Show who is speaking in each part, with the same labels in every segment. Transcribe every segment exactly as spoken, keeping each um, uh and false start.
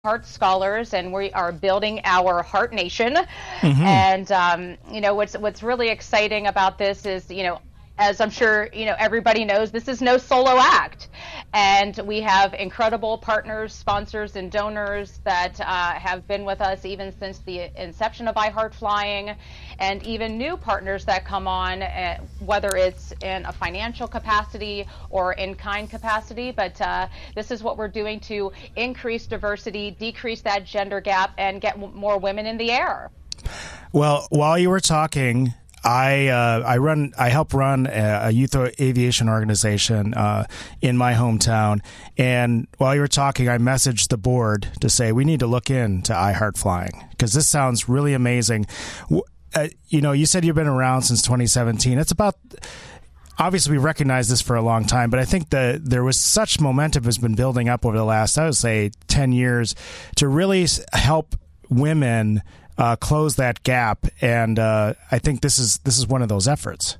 Speaker 1: Heart Scholars, and we are building our Heart Nation. Mm-hmm. And um, you know what's what's really exciting about this is, you know, as I'm sure you know everybody knows, this is no solo act, and we have incredible partners, sponsors, and donors that uh, have been with us even since the inception of iHeart Flying, and even new partners that come on, uh, whether it's in a financial capacity or in kind capacity. But uh, this is what we're doing to increase diversity, decrease that gender gap, and get w- more women in the air.
Speaker 2: Well, while you were talking, I uh, I run I help run a, a youth aviation organization uh, in my hometown, and while you were talking, I messaged the board to say we need to look into iHeart Flying because this sounds really amazing. Uh, you know, you said you've been around since twenty seventeen. It's about obviously we recognize this for a long time, but I think that there was such momentum has been building up over the last, I would say, ten years to really help women Uh, close that gap, and uh, I think this is this is one of those efforts.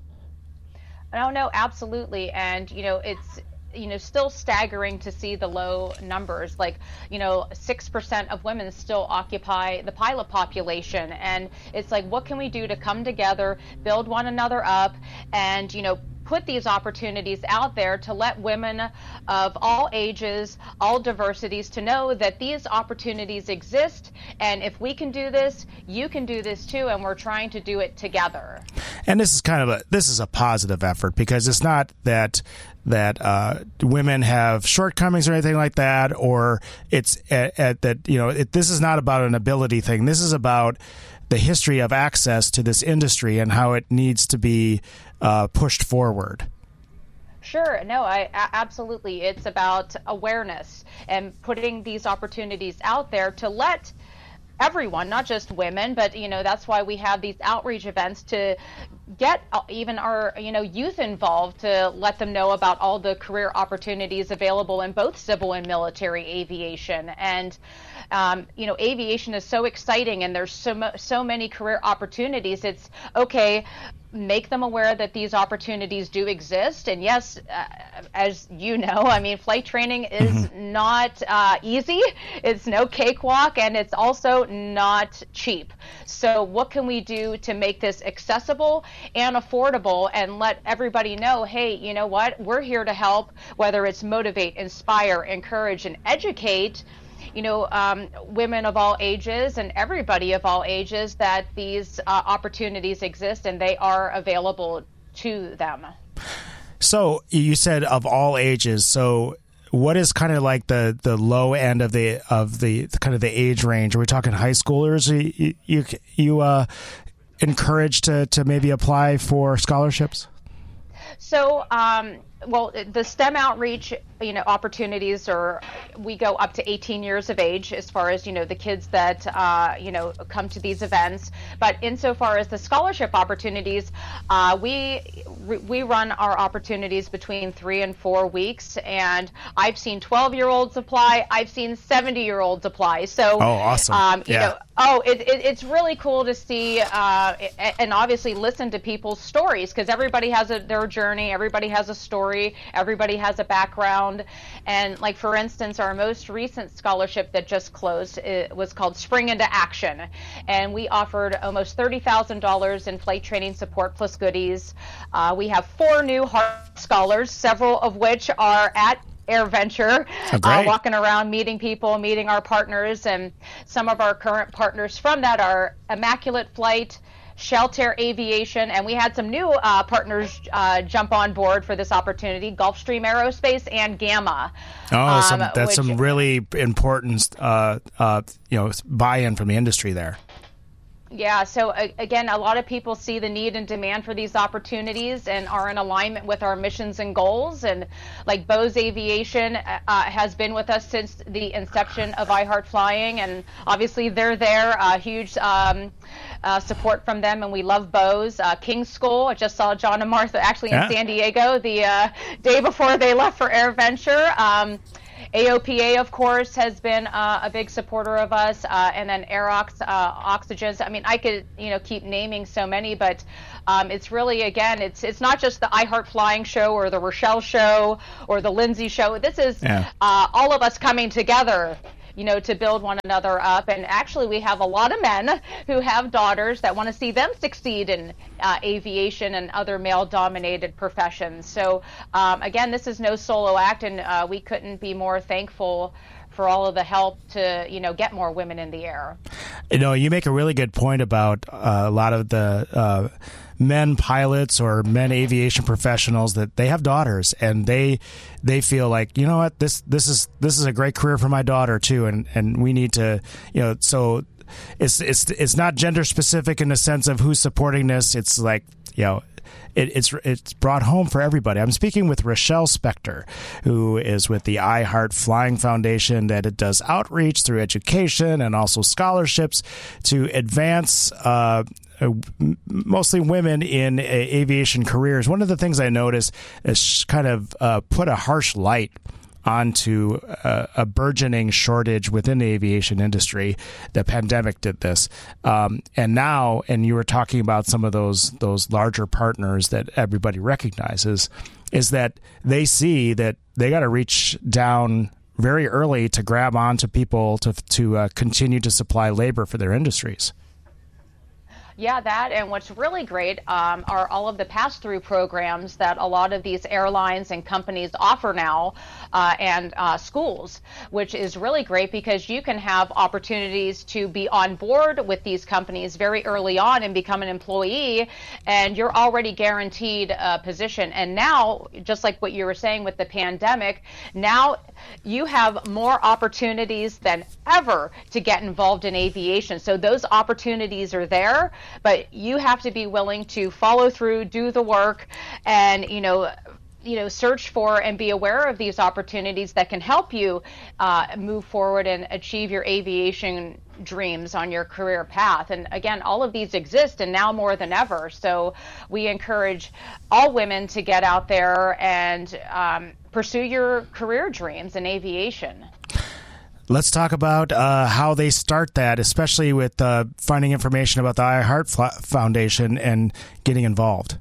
Speaker 1: No, no, absolutely, and you know it's you know still staggering to see the low numbers. Like you know, six percent of women still occupy the pilot population, and it's like, what can we do to come together, build one another up, and you know. put these opportunities out there to let women of all ages, all diversities, to know that these opportunities exist. And if we can do this, you can do this too. And we're trying to do it together.
Speaker 2: And this is kind of a this is a positive effort because it's not that that uh, women have shortcomings or anything like that, or it's at, at that you know it, this is not about an ability thing. This is about the history of access to this industry and how it needs to be uh, pushed forward.
Speaker 1: Sure. No, I absolutely. It's about awareness and putting these opportunities out there to let everyone, not just women, but, you know, that's why we have these outreach events to get even our, you know, youth involved to let them know about all the career opportunities available in both civil and military aviation. And, um, you know, aviation is so exciting and there's so, mo- so many career opportunities. It's okay. Make them aware that these opportunities do exist. And yes, uh, as you know, I mean, flight training is mm-hmm. not uh, easy. It's no cakewalk, and it's also not cheap. So what can we do to make this accessible and affordable and let everybody know, hey, you know what, we're here to help, whether it's motivate, inspire, encourage, and educate you know, um, women of all ages and everybody of all ages that these uh, opportunities exist and they are available to them.
Speaker 2: So you said of all ages. So what is kind of like the, the low end of the of the kind of the age range? Are we talking high schoolers? You you, you uh, encouraged to, to maybe apply for scholarships?
Speaker 1: So, um, well, the STEM outreach, you know, opportunities are, we go up to eighteen years of age as far as, you know, the kids that, uh, you know, come to these events. But insofar as the scholarship opportunities, uh, we we run our opportunities between three and four weeks. And I've seen twelve-year-olds apply. I've seen seventy-year-olds apply. So,
Speaker 2: oh, awesome.
Speaker 1: Um, you
Speaker 2: yeah.
Speaker 1: know, oh, it, it, it's really cool to see uh, and obviously listen to people's stories because everybody has a, their journey. Everybody has a story. Everybody has a background. And like, for instance, our most recent scholarship that just closed, it was called Spring into Action. And we offered almost thirty thousand dollars in flight training support plus goodies. Uh, we have four new Heart Scholars, several of which are at AirVenture,
Speaker 2: oh,
Speaker 1: uh, walking around, meeting people, meeting our partners. And some of our current partners from that are Immaculate Flight, Shelter Aviation, and we had some new uh, partners uh, jump on board for this opportunity, Gulfstream Aerospace and Gamma.
Speaker 2: Oh,
Speaker 1: um,
Speaker 2: some, that's
Speaker 1: which,
Speaker 2: some really important, uh, uh, you know, buy-in from the industry there.
Speaker 1: Yeah, so uh, again, a lot of people see the need and demand for these opportunities and are in alignment with our missions and goals. And like Bose Aviation uh, has been with us since the inception of iHeart Flying, and obviously they're there, uh, huge um, uh, support from them, and we love Bose. Uh, King's School, I just saw John and Martha actually in
Speaker 2: yeah.
Speaker 1: San Diego the uh, day before they left for AirVenture. Um, A O P A, of course, has been uh, a big supporter of us, uh, and then Aerox, uh, Oxygens. I mean, I could, you know, keep naming so many, but um, it's really, again, it's it's not just the iHeart Flying show or the Rochelle show or the Lindsay show. This is
Speaker 2: yeah.
Speaker 1: uh, all of us coming together you know, to build one another up. And actually, we have a lot of men who have daughters that want to see them succeed in uh, aviation and other male-dominated professions. So, um, again, this is no solo act, and uh, we couldn't be more thankful for all of the help to, you know, get more women in the air.
Speaker 2: You know, you make a really good point about uh, a lot of the uh, men pilots or men aviation professionals that they have daughters, and they they feel like, you know what, this this is this is a great career for my daughter too, and and we need to, you know, so it's it's it's not gender specific in the sense of who's supporting this. It's like, you know, It, it's it's brought home for everybody. I'm speaking with Rochelle Spector, who is with the I Heart Flying Foundation, that it does outreach through education and also scholarships to advance uh, mostly women in uh, aviation careers. One of the things I noticed is kind of uh, put a harsh light onto a, a burgeoning shortage within the aviation industry. The pandemic did this, um, and now, and you were talking about some of those those larger partners that everybody recognizes, is that they see that they got to reach down very early to grab onto people to to uh, continue to supply labor for their industries.
Speaker 1: Yeah, that, and what's really great um, are all of the pass-through programs that a lot of these airlines and companies offer now, uh, and uh, schools, which is really great because you can have opportunities to be on board with these companies very early on and become an employee, and you're already guaranteed a position. And now, just like what you were saying with the pandemic, now you have more opportunities than ever to get involved in aviation. So those opportunities are there, but you have to be willing to follow through, do the work, and, you know, you know, search for and be aware of these opportunities that can help you uh, move forward and achieve your aviation dreams on your career path. And again, all of these exist, and now more than ever. So we encourage all women to get out there and um, pursue your career dreams in aviation.
Speaker 2: Let's talk about uh, how they start that, especially with uh, finding information about the I Heart Foundation and getting involved.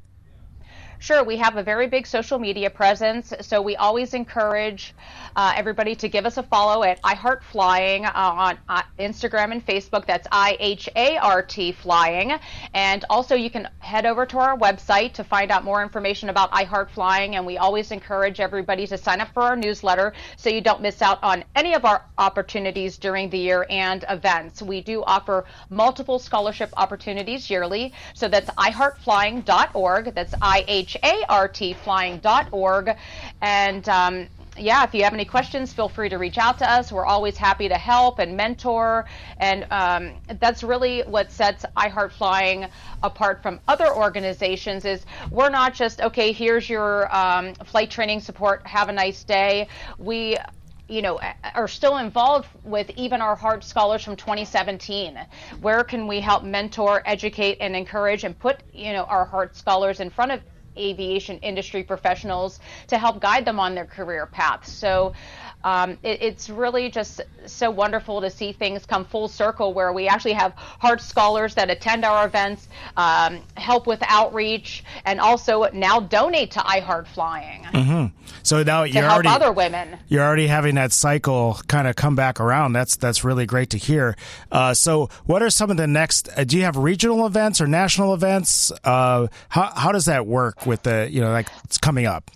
Speaker 1: Sure, we have a very big social media presence, so we always encourage uh, everybody to give us a follow at I Heart Flying uh, on uh, Instagram and Facebook. That's I H A R T Flying. And also you can head over to our website to find out more information about I Heart Flying, and we always encourage everybody to sign up for our newsletter so you don't miss out on any of our opportunities during the year and events. We do offer multiple scholarship opportunities yearly, so that's I heart flying dot org. That's I H A R T flying dot org. And um, yeah, if you have any questions, feel free to reach out to us. We're always happy to help and mentor. And um, that's really what sets I Heart Flying apart from other organizations, is we're not just, okay, here's your um, flight training support, have a nice day. We you know, are still involved with even our Heart Scholars from twenty seventeen. Where can we help mentor, educate, and encourage and put, you know, our Heart Scholars in front of aviation industry professionals to help guide them on their career path? So um, it, it's really just so wonderful to see things come full circle, where we actually have Heart Scholars that attend our events, um, help with outreach, and also now donate to I Heart Flying.
Speaker 2: Mm-hmm. So now you're
Speaker 1: help
Speaker 2: already
Speaker 1: other women.
Speaker 2: You're already having that cycle kind of come back around. That's that's really great to hear. Uh, so what are some of the next? Uh, do you have regional events or national events? Uh, how how does that work with the, you know, like it's coming up?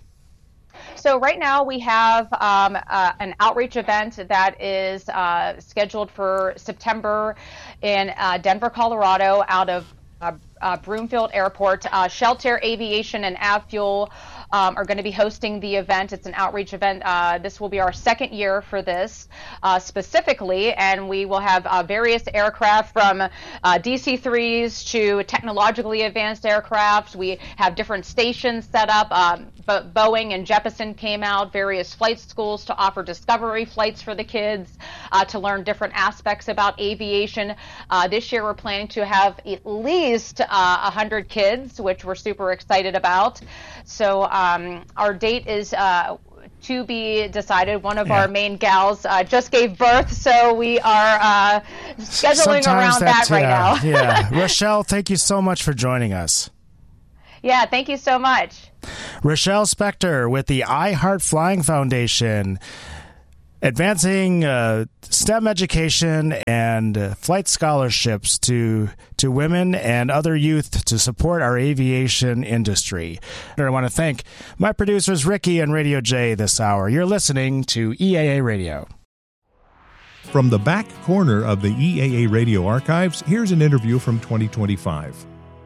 Speaker 1: So right now we have um, uh, an outreach event that is uh, scheduled for September in uh, Denver, Colorado, out of uh, uh, Broomfield Airport. Uh, Shelter Aviation and Avfuel Um, are going to be hosting the event. It's an outreach event. Uh, this will be our second year for this uh, specifically, and we will have uh, various aircraft from uh, D C threes to technologically advanced aircraft. We have different stations set up. Um, Bo- Boeing and Jeppesen came out, various flight schools to offer discovery flights for the kids uh, to learn different aspects about aviation. Uh, this year we're planning to have at least uh, one hundred kids, which we're super excited about. So um, our date is uh, to be decided. One of yeah. our main gals uh, just gave birth, so we are uh, scheduling
Speaker 2: Sometimes
Speaker 1: around that, that right
Speaker 2: uh,
Speaker 1: now.
Speaker 2: Yeah, Rochelle, thank you so much for joining us.
Speaker 1: Yeah, thank you so much.
Speaker 2: Rochelle Spector with the I Heart Flying Foundation. advancing uh, STEM education and uh, flight scholarships to to women and other youth to support our aviation industry. And I want to thank my producers, Ricky and Radio J, this hour. You're listening to E A A Radio.
Speaker 3: From the back corner of the E A A Radio archives, here's an interview from twenty twenty-five.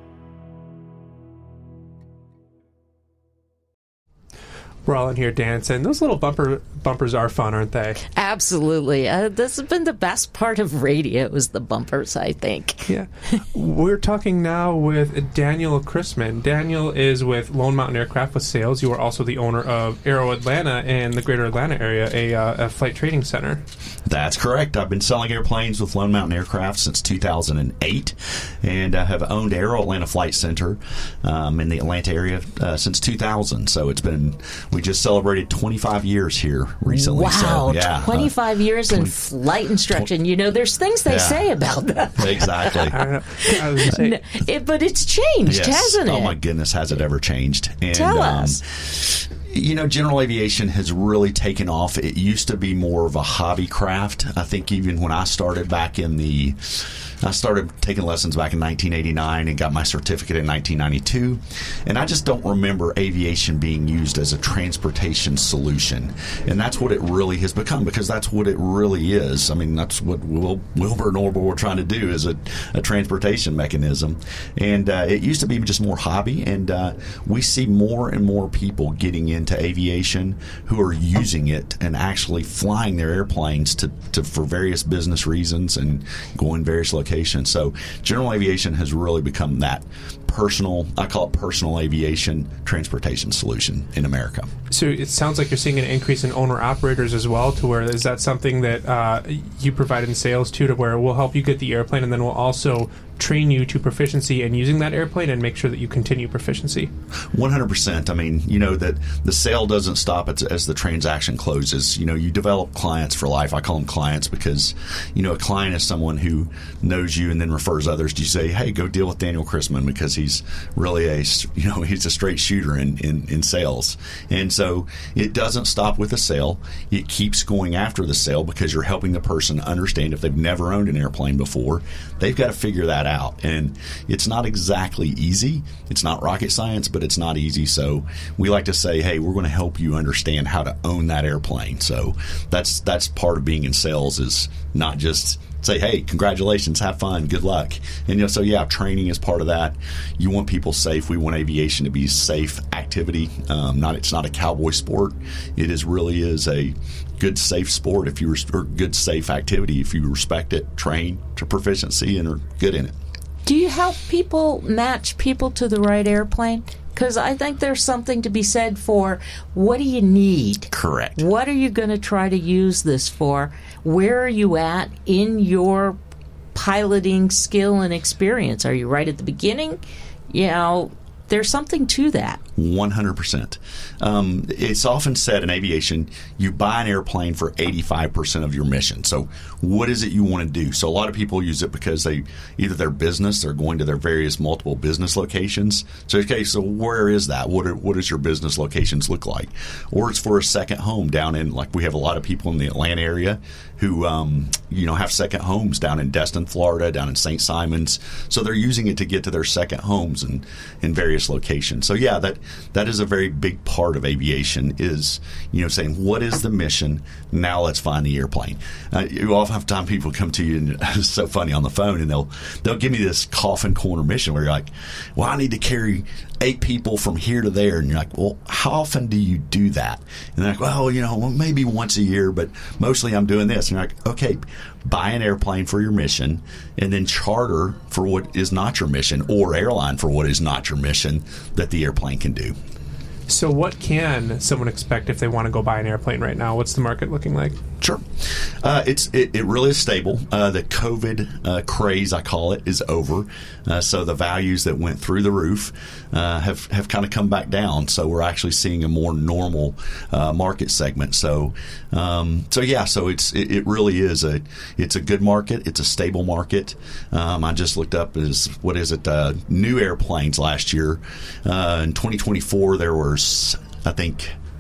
Speaker 4: We're all in here dancing. Those little bumper bumpers are fun, aren't they?
Speaker 5: Absolutely. Uh, this has been the best part of radio, is the bumpers, I think.
Speaker 4: Yeah. We're talking now with Daniel Chrisman. Daniel is with Lone Mountain Aircraft with sales. You are also the owner of Aero Atlanta in the greater Atlanta area, a, uh, a flight trading center.
Speaker 6: That's correct. I've been selling airplanes with Lone Mountain Aircraft since two thousand eight, and I have owned Aero Atlanta Flight Center um, in the Atlanta area uh, since two thousand. So it's been... We just celebrated twenty-five years here recently.
Speaker 5: Wow,
Speaker 6: so, yeah,
Speaker 5: twenty-five uh, years twenty, in flight instruction. You know, there's things they yeah, say about that.
Speaker 6: Exactly.
Speaker 4: I don't know. I was say,
Speaker 5: no, it, but it's changed,
Speaker 6: yes.
Speaker 5: hasn't it?
Speaker 6: Oh, my goodness, has it ever changed? And,
Speaker 5: Tell
Speaker 6: um,
Speaker 5: us.
Speaker 6: You know, general aviation has really taken off. It used to be more of a hobby craft. I think even when I started back in the... I started taking lessons back in nineteen eighty-nine and got my certificate in nineteen ninety-two. And I just don't remember aviation being used as a transportation solution. And that's what it really has become, because that's what it really is. I mean, that's what Wil- Wilbur and Orville were trying to do, is a, a transportation mechanism. And uh, it used to be just more hobby. And uh, we see more and more people getting into aviation who are using it and actually flying their airplanes to, to for various business reasons and going various locations. So general aviation has really become that personal, I call it personal aviation transportation solution in America.
Speaker 4: So it sounds like you're seeing an increase in owner-operators as well, to where is that something that uh, you provide in sales too, to where we'll help you get the airplane and then we'll also train you to proficiency in using that airplane and make sure that you continue proficiency?
Speaker 6: one hundred percent. I mean, you know, that the sale doesn't stop as, as the transaction closes. You know, you develop clients for life. I call them clients because, you know, a client is someone who knows you and then refers others. Do you say, hey, go deal with Daniel Chrisman because he's really a, you know, he's a straight shooter in, in, in sales. And so it doesn't stop with the sale. It keeps going after the sale because you're helping the person understand, if they've never owned an airplane before, they've got to figure that out. And it's not exactly easy. It's not rocket science, but it's not easy. So we like to say, hey, we're going to help you understand how to own that airplane. So that's that's part of being in sales, is not just say, hey, congratulations, have fun, good luck. And you know, so yeah, training is part of that. You want people safe. We want aviation to be a safe activity. Um, not it's not a cowboy sport. It is really is a good, safe sport if you or good, safe activity if you respect it, train to proficiency, and are good in it.
Speaker 5: Do you help people match people to the right airplane? Because I think there's something to be said for, what do you need?
Speaker 6: Correct.
Speaker 5: What are you going to try to use this for? Where are you at in your piloting skill and experience? Are you right at the beginning? You know, there's something to that.
Speaker 6: one hundred percent. Um, it's often said in aviation, you buy an airplane for eighty-five percent of your mission. So what is it you want to do? So a lot of people use it because they either their business, they're going to their various multiple business locations. So, okay, so where is that? What are, what does your business locations look like? Or it's for a second home down in, like we have a lot of people in the Atlanta area who, um, you know, have second homes down in Destin, Florida, down in Saint Simons. So they're using it to get to their second homes in, in various locations. So, yeah, that that is a very big part of aviation, is, you know, saying, what is the mission? Now let's find the airplane. Uh, you often have time people come to you, and it's so funny, on the phone, and they'll they'll give me this coffin corner mission where you're like, well, I need to carry eight people from here to there. And you're like, well, how often do you do that? And they're like, well, you know, well, maybe once a year, but mostly I'm doing this. And you're like, okay, buy an airplane for your mission and then charter for what is not your mission, or airline for what is not your mission that the airplane can do.
Speaker 4: So what can someone expect if they want to go buy an airplane right now? What's the market looking like?
Speaker 6: Sure. Uh, it's it, it really is stable. Uh, the COVID uh, craze, I call it, is over. Uh, so the values that went through the roof uh, have, have kind of come back down. So we're actually seeing a more normal uh, market segment. So um, so yeah, so it's it, it really is a it's a good market. It's a stable market. Um, I just looked up as what is it uh, new airplanes last year uh, in twenty twenty-four. There were, I think,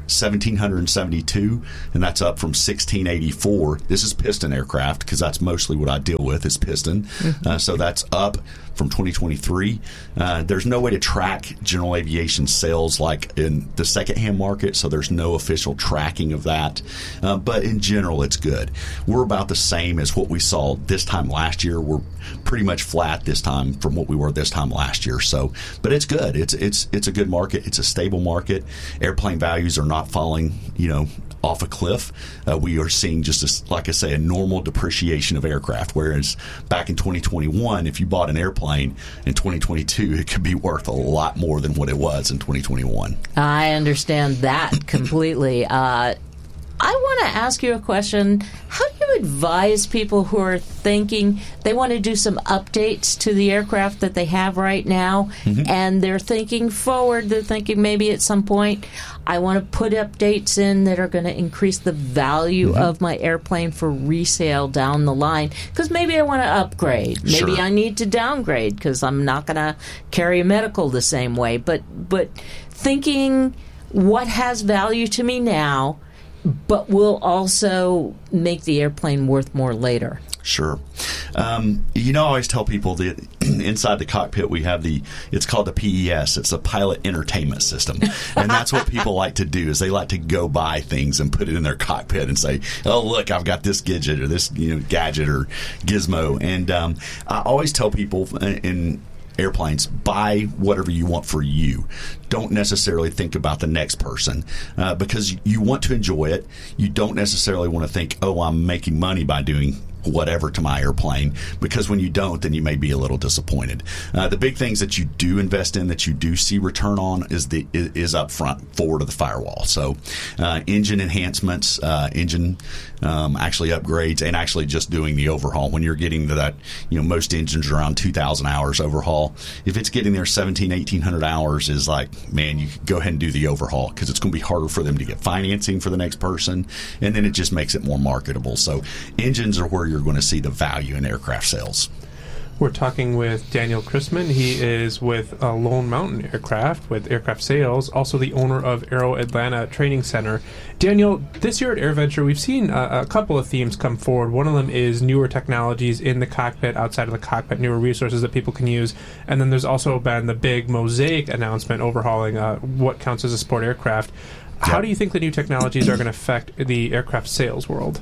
Speaker 6: seventeen seventy-two, and that's up from sixteen eighty-four. This is piston aircraft because that's mostly what I deal with is piston. Mm-hmm. Uh, so that's up from twenty twenty-three. Uh, there's no way to track general aviation sales like in the secondhand market, so there's no official tracking of that. Uh, but in general, it's good. We're about the same as what we saw this time last year. We're pretty much flat this time from what we were this time last year. So, but it's good. It's it's it's a good market. It's a stable market. Airplane values are not falling, you know, off a cliff. Uh, we are seeing just, a, like I say, a normal depreciation of aircraft, whereas back in twenty twenty-one, if you bought an airplane in twenty twenty-two, it could be worth a lot more than what it was in twenty twenty-one.
Speaker 5: I understand that completely. Uh, I want to ask you a question. How do you advise people who are thinking they want to do some updates to the aircraft that they have right now, mm-hmm. and they're thinking forward, they're thinking maybe at some point, I want to put updates in that are going to increase the value mm-hmm. of my airplane for resale down the line, because maybe I want to upgrade. Maybe
Speaker 6: sure.
Speaker 5: I need to downgrade because I'm not going to carry a medical the same way. But, but thinking what has value to me now, but will also make the airplane worth more later.
Speaker 6: Sure. Um, you know, I always tell people that inside the cockpit we have the, it's called the P E S. It's a pilot entertainment system. And that's what people like to do is they like to go buy things and put it in their cockpit and say, oh, look, I've got this gadget or this, you know, gadget or gizmo. And um, I always tell people in airplanes, buy whatever you want for you. Don't necessarily think about the next person uh, because you want to enjoy it. You don't necessarily want to think, oh, I'm making money by doing whatever to my airplane, because when you don't, then you may be a little disappointed. Uh, the big things that you do invest in that you do see return on is the is, is up front forward of the firewall. So uh, engine enhancements, uh, engine um, actually upgrades, and actually just doing the overhaul. When you're getting to that, you know, most engines are around two thousand hours overhaul. If it's getting there seventeen, eighteen hundred hours, is like, man, you go ahead and do the overhaul because it's going to be harder for them to get financing for the next person, and then it just makes it more marketable. So engines are where you're going to see the value in aircraft sales.
Speaker 4: We're talking with Daniel Chrisman. He is with uh, Lone Mountain Aircraft, with aircraft sales, also the owner of Aero Atlanta Training Center. Daniel, this year at AirVenture, we've seen uh, a couple of themes come forward. One of them is newer technologies in the cockpit, outside of the cockpit, newer resources that people can use. And then there's also been the big Mosaic announcement overhauling uh, what counts as a sport aircraft. How yep. do you think the new technologies are going to affect the aircraft sales world?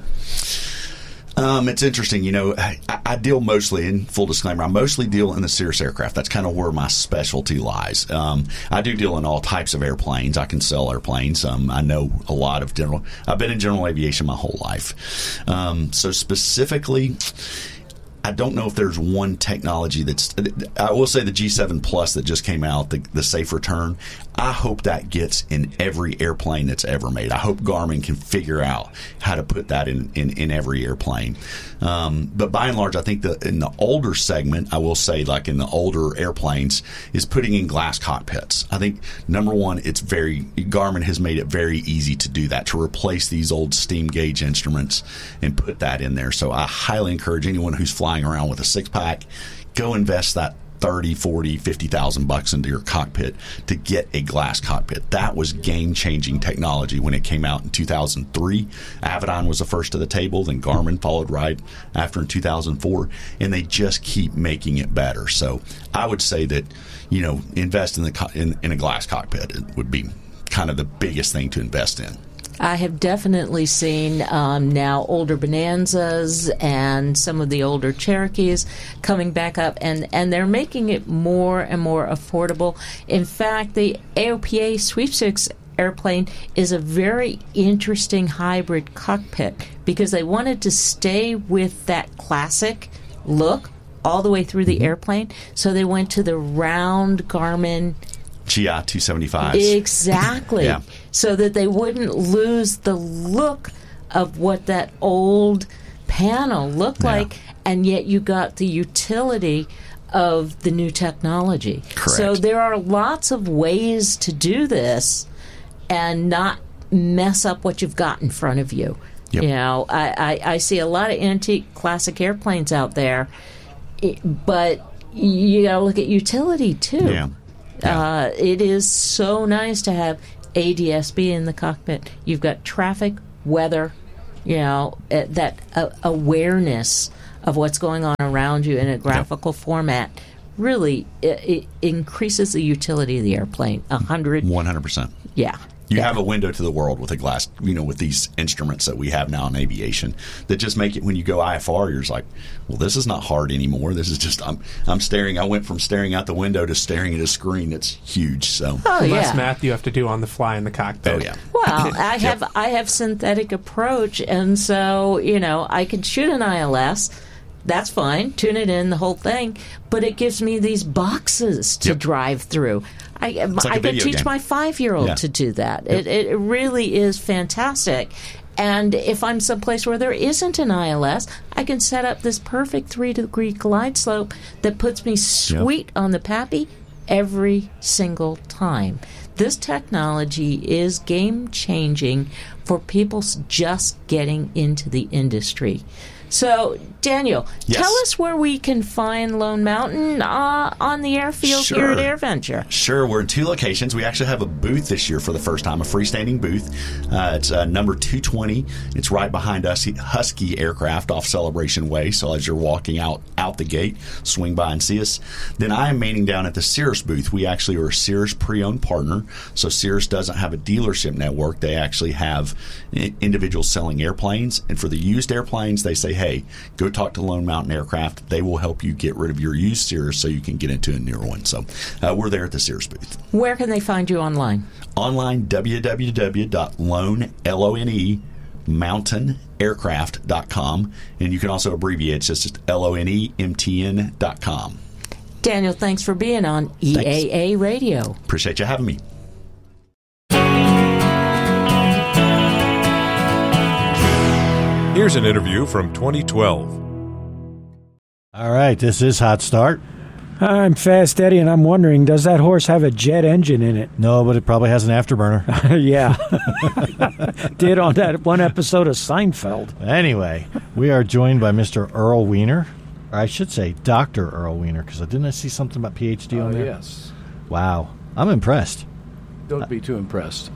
Speaker 6: Um, it's interesting. You know, I, I deal mostly, in full disclaimer, I mostly deal in the Cirrus aircraft. That's kind of where my specialty lies. Um, I do deal in all types of airplanes. I can sell airplanes. Um, I know a lot of general. I've been in general aviation my whole life. Um, so specifically, I don't know if there's one technology that's. I will say the G seven Plus that just came out, the, the safe return. I hope that gets in every airplane that's ever made. I hope Garmin can figure out how to put that in, in, in every airplane. Um, but by and large, I think that in the older segment, I will say, like in the older airplanes, is putting in glass cockpits. I think, number one, it's very, Garmin has made it very easy to do that, to replace these old steam gauge instruments and put that in there. So I highly encourage anyone who's flying around with a six-pack, go invest that thirty, forty, fifty thousand bucks into your cockpit to get a glass cockpit. That was game-changing technology when it came out in two thousand three. Avidyne was the first to the table, then Garmin followed right after in two thousand four, and they just keep making it better. So I would say that, you know, invest in the co- in, in a glass cockpit. It would be kind of the biggest thing to invest in.
Speaker 5: I have definitely seen um, now older Bonanzas and some of the older Cherokees coming back up, and, and they're making it more and more affordable. In fact, the A O P A Sweepstakes airplane is a very interesting hybrid cockpit because they wanted to stay with that classic look all the way through the airplane, so they went to the round Garmin
Speaker 6: G I two seventy-fives.
Speaker 5: Exactly. Yeah. So that they wouldn't lose the look of what that old panel looked yeah. like, and yet you got the utility of the new technology.
Speaker 6: Correct.
Speaker 5: So there are lots of ways to do this and not mess up what you've got in front of you. Yep. You know, I, I, I see a lot of antique classic airplanes out there, but you got to look at utility too.
Speaker 6: Yeah. Yeah.
Speaker 5: Uh, it is so nice to have A D S B in the cockpit. You've got traffic, weather, you know, uh, that uh, awareness of what's going on around you in a graphical yep. format. Really, it, it increases the utility of the airplane. A hundred,
Speaker 6: one hundred percent.
Speaker 5: Yeah.
Speaker 6: You
Speaker 5: yeah.
Speaker 6: have a window to the world with a glass, you know, with these instruments that we have now in aviation that just make it, when you go I F R, you're just like, well, this is not hard anymore. This is just, I'm I'm staring, I went from staring out the window to staring at a screen that's huge. So
Speaker 5: oh, yeah.
Speaker 4: less math you have to do on the fly in the cockpit.
Speaker 6: Oh, yeah.
Speaker 5: Well, I have
Speaker 6: yep.
Speaker 5: I have synthetic approach, and so, you know, I can shoot an I L S. That's fine. Tune it in, the whole thing. But it gives me these boxes to
Speaker 6: yep.
Speaker 5: drive through. I,
Speaker 6: like
Speaker 5: I could teach
Speaker 6: game.
Speaker 5: my five-year-old
Speaker 6: yeah.
Speaker 5: to do that.
Speaker 6: Yep.
Speaker 5: It, it really is fantastic. And if I'm someplace where there isn't an I L S, I can set up this perfect three-degree glide slope that puts me sweet yep. on the P A P I every single time. This technology is game-changing for people just getting into the industry. So, Daniel,
Speaker 6: yes.
Speaker 5: tell us where we can find Lone Mountain uh, on the airfield
Speaker 6: sure.
Speaker 5: here at AirVenture.
Speaker 6: Sure. We're in two locations. We actually have a booth this year for the first time, a freestanding booth. Uh, it's uh, number two twenty. It's right behind us, Husky Aircraft off Celebration Way. So as you're walking out, out the gate, swing by and see us. Then I am manning down at the Cirrus booth. We actually are a Cirrus pre-owned partner. So Cirrus doesn't have a dealership network. They actually have individuals selling airplanes. And for the used airplanes, they say, hey, go talk to Lone Mountain Aircraft. They will help you get rid of your used Cirrus so you can get into a newer one. So uh, we're there at the Cirrus booth.
Speaker 5: Where can they find you online?
Speaker 6: Online, w w w dot lone mountain aircraft dot com. And you can also abbreviate it. It's just L O N E M T N dot com.
Speaker 5: Daniel, thanks for being on E A A
Speaker 6: Thanks.
Speaker 5: Radio.
Speaker 6: Appreciate you having me.
Speaker 3: Here's an interview from twenty twelve.
Speaker 7: All right, this is Hot Start.
Speaker 8: I'm Fast Eddie, and I'm wondering, does that horse have a jet engine in it?
Speaker 7: No, but it probably has an afterburner.
Speaker 8: Yeah. Did on that one episode of Seinfeld.
Speaker 7: Anyway, we are joined by Mister Earl Weiner. Or I should say Doctor Earl Weiner, because didn't I see something about P H D on
Speaker 9: uh,
Speaker 7: there?
Speaker 9: Yes.
Speaker 7: Wow. I'm impressed.
Speaker 9: Don't be too impressed.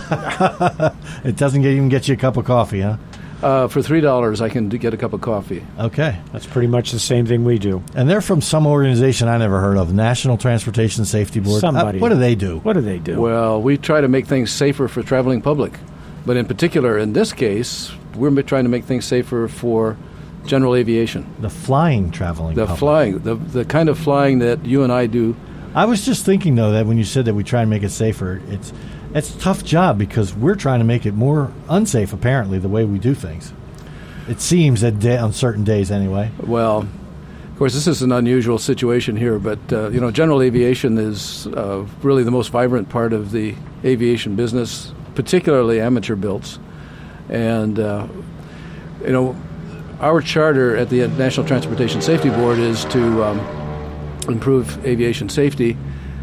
Speaker 7: It doesn't get, even get you a cup of coffee, huh?
Speaker 9: Uh, for three dollars, I can do, get a cup of coffee.
Speaker 7: Okay.
Speaker 8: That's pretty much the same thing we do.
Speaker 7: And they're from some organization I never heard of, National Transportation Safety Board.
Speaker 8: Somebody.
Speaker 7: Uh, what do they do?
Speaker 8: What do they do?
Speaker 9: Well, we try to make things safer for traveling public. But in particular, in this case, we're trying to make things safer for general aviation.
Speaker 7: The flying traveling
Speaker 9: The
Speaker 7: public.
Speaker 9: flying, the, the kind of flying that you and I do.
Speaker 7: I was just thinking, though, that when you said that we try and make it safer, it's, it's a tough job because we're trying to make it more unsafe, apparently, the way we do things. It seems that day, on certain days anyway.
Speaker 9: Well, of course, this is an unusual situation here, but, uh, you know, general aviation is uh, really the most vibrant part of the aviation business, particularly amateur builds. And, uh, you know, our charter at the National Transportation Safety Board is to um, improve aviation safety,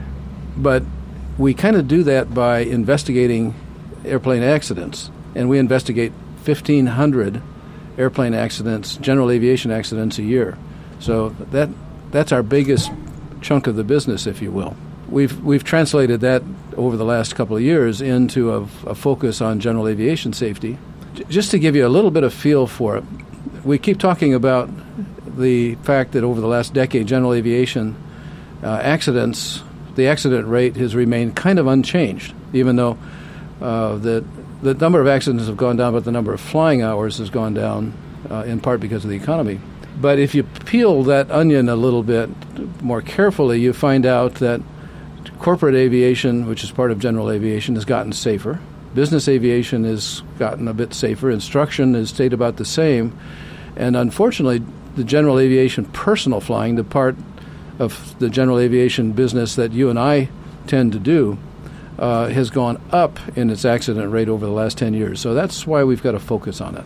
Speaker 9: but we kind of do that by investigating airplane accidents, and we investigate fifteen hundred airplane accidents, general aviation accidents a year. So that that's our biggest chunk of the business, if you will. We've we've translated that over the last couple of years into a, a focus on general aviation safety. J- just to give you a little bit of feel for it, we keep talking about the fact that over the last decade, general aviation uh, accidents, the accident rate has remained kind of unchanged, even though uh, the the number of accidents have gone down, but the number of flying hours has gone down, uh, in part because of the economy. But if you peel that onion a little bit more carefully, you find out that corporate aviation, which is part of general aviation, has gotten safer. Business aviation has gotten a bit safer. Instruction has stayed about the same. And unfortunately, the general aviation personal flying, the part of the general aviation business that you and I tend to do, uh, has gone up in its accident rate over the last ten years. So that's why we've got to focus on it.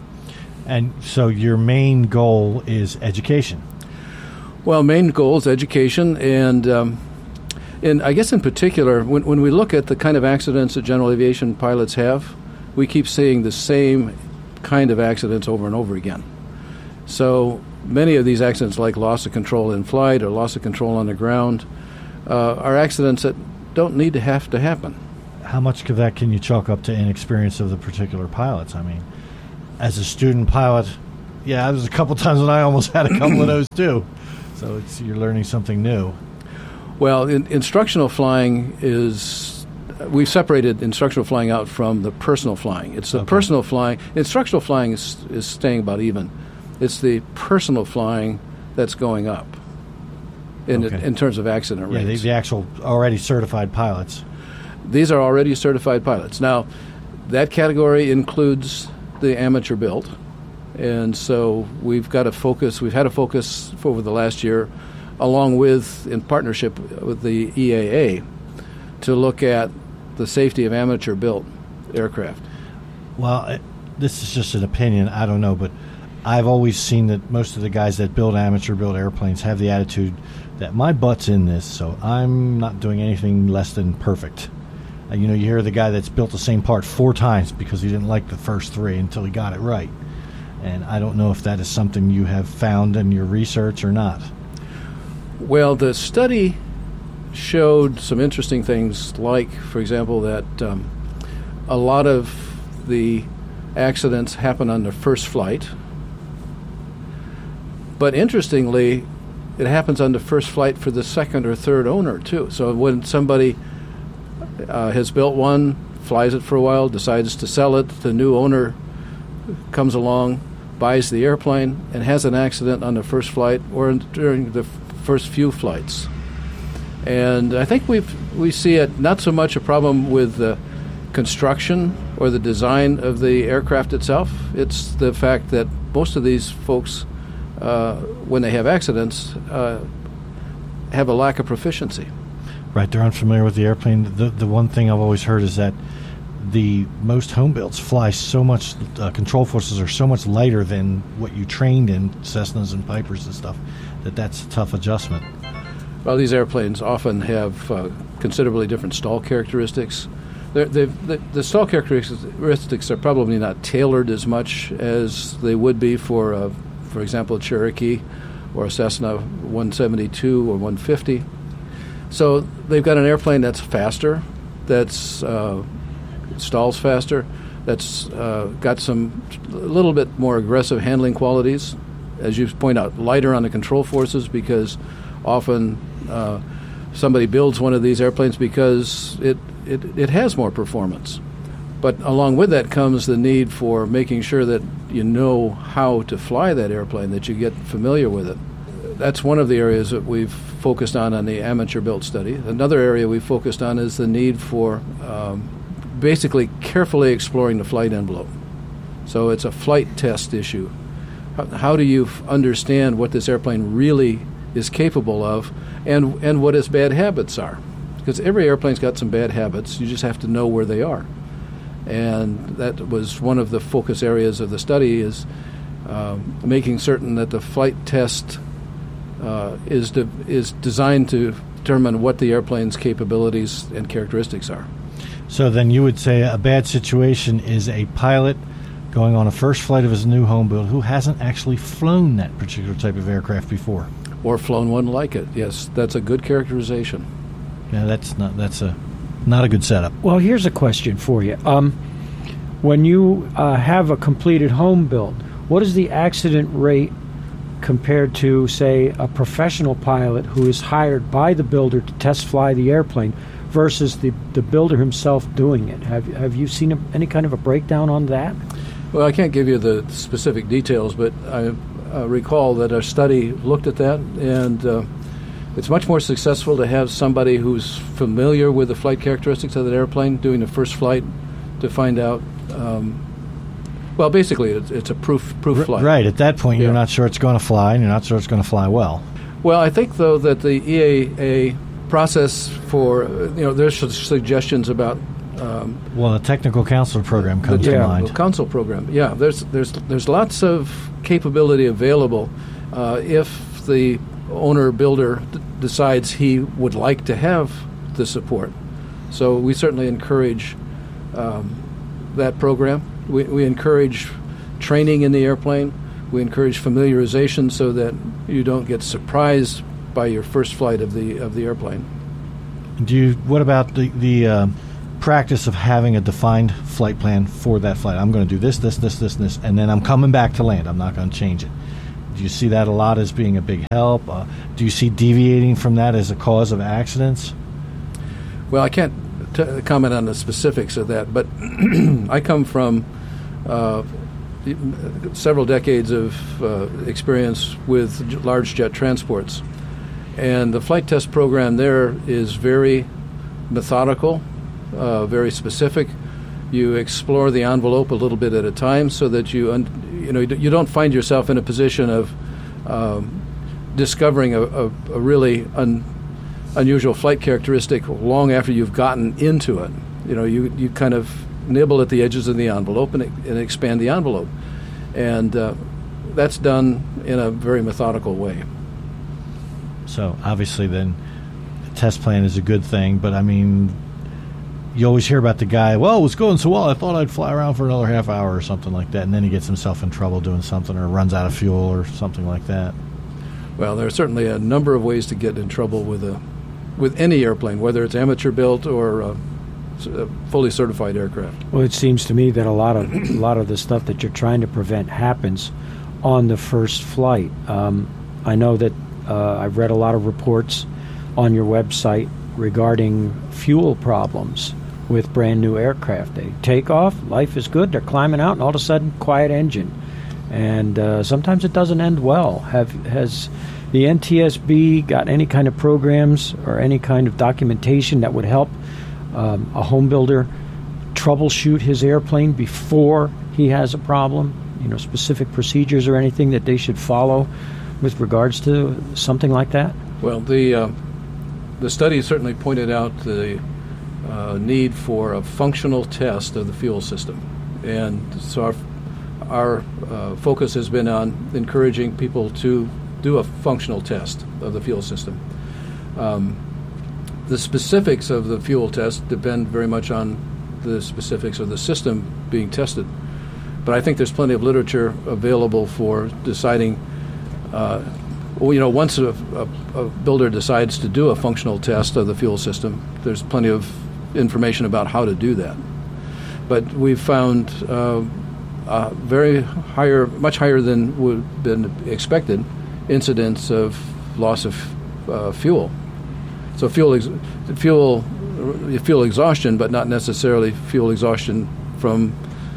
Speaker 7: And so your main goal is education.
Speaker 9: Well, main goal is education, and um, and I guess in particular, when, when we look at the kind of accidents that general aviation pilots have, we keep seeing the same kind of accidents over and over again. So many of these accidents, like loss of control in flight or loss of control on the ground, uh, are accidents that don't need to have to happen.
Speaker 7: how much of that can you chalk up to inexperience of the particular pilots? I mean, as a student pilot, yeah, there's a couple times when I almost had a couple of those too. So it's, you're learning something new.
Speaker 9: Well, in, instructional flying is, we've separated instructional flying out from the personal flying. It's the
Speaker 7: Okay.
Speaker 9: personal flying. Instructional flying is, is staying about even. It's the personal flying that's going up in,
Speaker 7: Okay.
Speaker 9: in terms of accident
Speaker 7: Yeah,
Speaker 9: rates.
Speaker 7: the, the actual already certified pilots.
Speaker 9: These are already certified pilots. Now, that category includes the amateur built. And so we've got a focus, we've had a focus for over the last year, along with, in partnership with the E A A, to look at the safety of amateur-built aircraft.
Speaker 7: Well, it, this is just an opinion. I don't know, but I've always seen that most of the guys that build amateur-built airplanes have the attitude that my butt's in this, so I'm not doing anything less than perfect. Uh, you know, you hear the guy that's built the same part four times because he didn't like the first three until he got it right. And I don't know if that is something you have found in your research or not.
Speaker 9: Well, the study showed some interesting things, like, for example, that um, a lot of the accidents happen on the first flight. But interestingly, it happens on the first flight for the second or third owner, too. So when somebody uh, has built one, flies it for a while, decides to sell it, the new owner comes along, buys the airplane, and has an accident on the first flight or in, during the f- first few flights. And I think we we see it not so much a problem with the construction or the design of the aircraft itself. It's the fact that most of these folks, uh, when they have accidents, uh, have a lack of proficiency.
Speaker 7: Right, they're unfamiliar with the airplane. The the one thing I've always heard is that the most home builds fly so much, uh, control forces are so much lighter than what you trained in, Cessnas and Pipers and stuff, that that's a tough adjustment.
Speaker 9: Well, these airplanes often have uh, considerably different stall characteristics. They're, they've, the, the stall characteristics are probably not tailored as much as they would be for, uh, for example, a Cherokee or a Cessna one seventy-two or one fifty. So they've got an airplane that's faster, that's uh, stalls faster, that's uh, got some a little bit more aggressive handling qualities, as you point out, lighter on the control forces, because often uh, somebody builds one of these airplanes because it, it, it has more performance. But along with that comes the need for making sure that you know how to fly that airplane, that you get familiar with it. That's one of the areas that we've focused on on the amateur built study. Another area we've focused on is the need for um, basically carefully exploring the flight envelope. So it's a flight test issue. How, how do you f- understand what this airplane really is capable of, and and what its bad habits are? Because every airplane's got some bad habits. You just have to know where they are. And that was one of the focus areas of the study, is um, making certain that the flight test uh, is de- is designed to determine what the airplane's capabilities and characteristics are.
Speaker 7: So then you would say a bad situation is a pilot going on a first flight of his new home build who hasn't actually flown that particular type of aircraft before.
Speaker 9: Or flown one like it. Yes, that's a good characterization.
Speaker 7: Yeah, that's not that's a not a good setup.
Speaker 8: Well, here's a question for you. Um, when you uh, have a completed home build, what is the accident rate compared to, say, a professional pilot who is hired by the builder to test fly the airplane versus the, the builder himself doing it? Have, have you seen a, any kind of a breakdown on that?
Speaker 9: Well, I can't give you the specific details, but I uh, recall that our study looked at that, and uh, it's much more successful to have somebody who's familiar with the flight characteristics of that airplane doing the first flight to find out. Um, well, basically, it's, it's a proof proof
Speaker 7: R-
Speaker 9: flight.
Speaker 7: Right. At that point,
Speaker 9: Yeah.
Speaker 7: you're not sure it's going to fly, and you're not sure it's going to fly well.
Speaker 9: Well, I think, though, that the E A A process for, you know, there's su- suggestions about um,
Speaker 7: Well, the technical counselor program comes
Speaker 9: the
Speaker 7: to
Speaker 9: technical
Speaker 7: mind.
Speaker 9: council program. Yeah, there's there's there's lots of capability available uh, if the owner builder d- decides he would like to have the support. So we certainly encourage um, that program. We, we encourage training in the airplane. We encourage familiarization so that you don't get surprised by your first flight of the of the airplane.
Speaker 7: Do you? What about the the uh, practice of having a defined flight plan for that flight. I'm going to do this, this, this, this, and this, and then I'm coming back to land. I'm not going to change it. Do you see that a lot as being a big help? Uh, do you see deviating from that as a cause of accidents?
Speaker 9: Well, I can't t- comment on the specifics of that, but I come from uh, several decades of uh, experience with j- large jet transports. And the flight test program there is very methodical, uh, very specific. You explore the envelope a little bit at a time so that you, un- you know, you don't find yourself in a position of um, discovering a, a, a really un- unusual flight characteristic long after you've gotten into it. You know, you, you kind of nibble at the edges of the envelope and, and expand the envelope. And uh, that's done in a very methodical way.
Speaker 7: So obviously then the test plan is a good thing, but I mean, you always hear about the guy, well, it was going so well, I thought I'd fly around for another half hour or something like that, and then he gets himself in trouble doing something or runs out of fuel or something like that.
Speaker 9: Well, there are certainly a number of ways to get in trouble with a with any airplane, whether it's amateur built or a, a fully certified aircraft.
Speaker 8: Well, it seems to me that a lot of a lot of the stuff that you're trying to prevent happens on the first flight. Um, I know that uh, I've read a lot of reports on your website regarding fuel problems with brand new aircraft. They take off, life is good, they're climbing out, and all of a sudden, quiet engine. And uh, sometimes it doesn't end well. Have has the N T S B got any kind of programs or any kind of documentation that would help um, a home builder troubleshoot his airplane before he has a problem? You know, specific procedures or anything that they should follow with regards to something like that?
Speaker 9: Well, the uh, the study certainly pointed out the uh, need for a functional test of the fuel system, and so our our uh, focus has been on encouraging people to do a functional test of the fuel system. Um, the specifics of the fuel test depend very much on the specifics of the system being tested. But I think there's plenty of literature available for deciding, uh, well, you know, once a, a, a builder decides to do a functional test of the fuel system, there's plenty of information about how to do that. But we've found uh, uh, very higher, much higher than would have been expected, incidents of loss of uh, fuel. So fuel, ex- fuel, fuel exhaustion, but not necessarily fuel exhaustion from,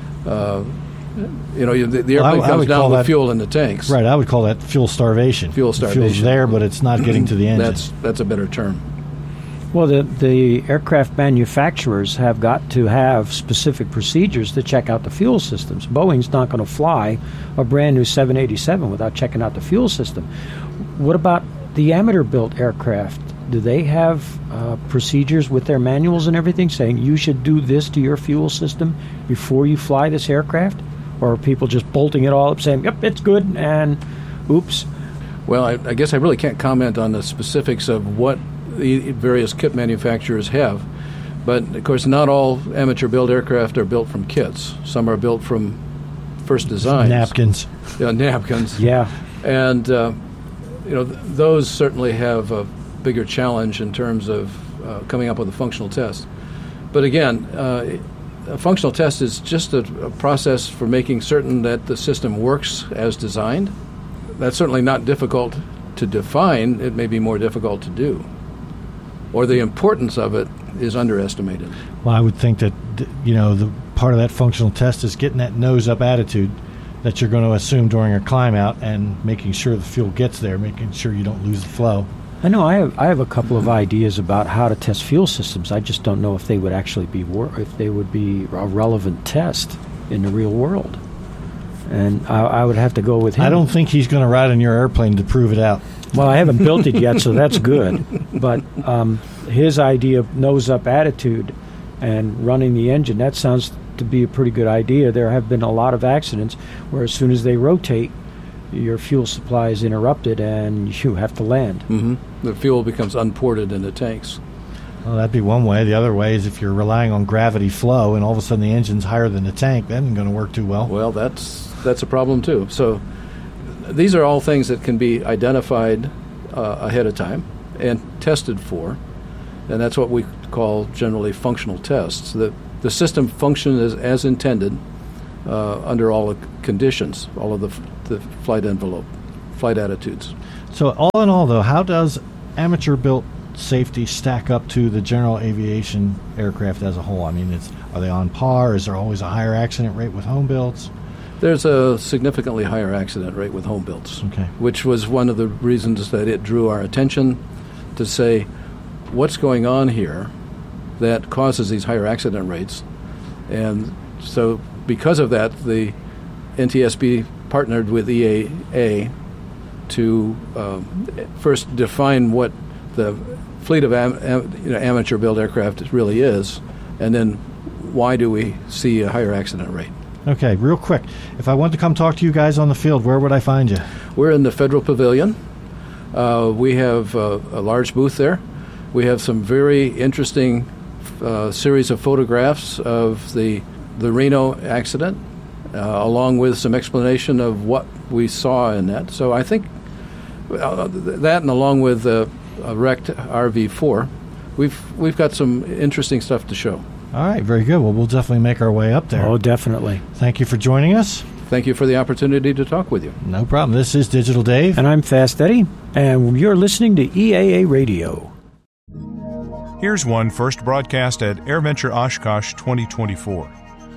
Speaker 9: uh, you know, the, the airplane
Speaker 7: well, I,
Speaker 9: comes
Speaker 7: I
Speaker 9: down with
Speaker 7: that,
Speaker 9: fuel in the tanks.
Speaker 7: Right, I would call that fuel starvation.
Speaker 9: Fuel starvation.
Speaker 7: The fuel's there, but it's not getting to the engine.
Speaker 9: That's that's a better term.
Speaker 8: Well, the, the aircraft manufacturers have got to have specific procedures to check out the fuel systems. Boeing's not going to fly a brand new seven eighty-seven without checking out the fuel system. What about the amateur-built aircraft? Do they have uh, procedures with their manuals and everything saying you should do this to your fuel system before you fly this aircraft? Or are people just bolting it all up saying, yep, it's good, and oops?
Speaker 9: Well, I, I guess I really can't comment on the specifics of what the various kit manufacturers have. But, of course, not all amateur-built aircraft are built from kits. Some are built from first designs.
Speaker 7: Napkins.
Speaker 9: Yeah, napkins.
Speaker 8: Yeah.
Speaker 9: And, uh, you know, th- those certainly have a bigger challenge in terms of uh, coming up with a functional test. But, again, uh, a functional test is just a, a process for making certain that the system works as designed. That's certainly not difficult to define. It may be more difficult to do. Or the importance of it is underestimated.
Speaker 7: Well, I would think that, you know, the part of that functional test is getting that nose-up attitude that you're going to assume during a climb out and making sure the fuel gets there, making sure you don't lose the flow.
Speaker 8: I know I have I have a couple of ideas about how to test fuel systems. I just don't know if they would actually be wor- if they would be a relevant test in the real world. And I, I would have to go with him.
Speaker 7: I don't think he's going to ride on your airplane to prove it out.
Speaker 8: Well, I haven't built it yet, so that's good. But um, his idea of nose-up attitude and running the engine, that sounds to be a pretty good idea. There have been a lot of accidents where as soon as they rotate, your fuel supply is interrupted and you have to land.
Speaker 9: Mm-hmm. The fuel becomes unported in the tanks.
Speaker 7: Well, that'd be one way. The other way is if you're relying on gravity flow and all of a sudden the engine's higher than the tank, that isn't going to work too well.
Speaker 9: Well, that's that's a problem too. So these are all things that can be identified uh, ahead of time and tested for. and that's what we call generally functional tests. The, the system functions as, as intended uh, under all the conditions, all of the, the flight envelope, flight attitudes.
Speaker 7: So all in all, though, how does amateur-built safety stack up to the general aviation aircraft as a whole? I mean, it's, are they on par? Is there always a higher accident rate with home builds?
Speaker 9: There's a significantly higher accident rate with home builds,
Speaker 7: okay.
Speaker 9: which was one of the reasons that it drew our attention to say, what's going on here that causes these higher accident rates? And so because of that, the N T S B partnered with E A A to um, first define what the fleet of am- am- you know, amateur-built aircraft really is, and then why do we see a higher accident rate.
Speaker 7: Okay, real quick. If I want to come talk to you guys on the field, where would I find you?
Speaker 9: We're in the Federal Pavilion. Uh, we have uh, a large booth there. We have some very interesting uh, series of photographs of the, the Reno accident, uh, along with some explanation of what we saw in that. So I think uh, that, and along with uh, a wrecked R V four, we've we've got some interesting stuff to show.
Speaker 7: All right, very good. Well, we'll definitely make our way up there.
Speaker 8: Oh, definitely.
Speaker 7: Thank you for joining us.
Speaker 9: Thank you for the opportunity to talk with you.
Speaker 7: No problem. This is Digital Dave.
Speaker 8: And I'm Fast Eddie, and you're listening to E A A Radio.
Speaker 3: Here's one first broadcast at AirVenture Oshkosh twenty twenty-four.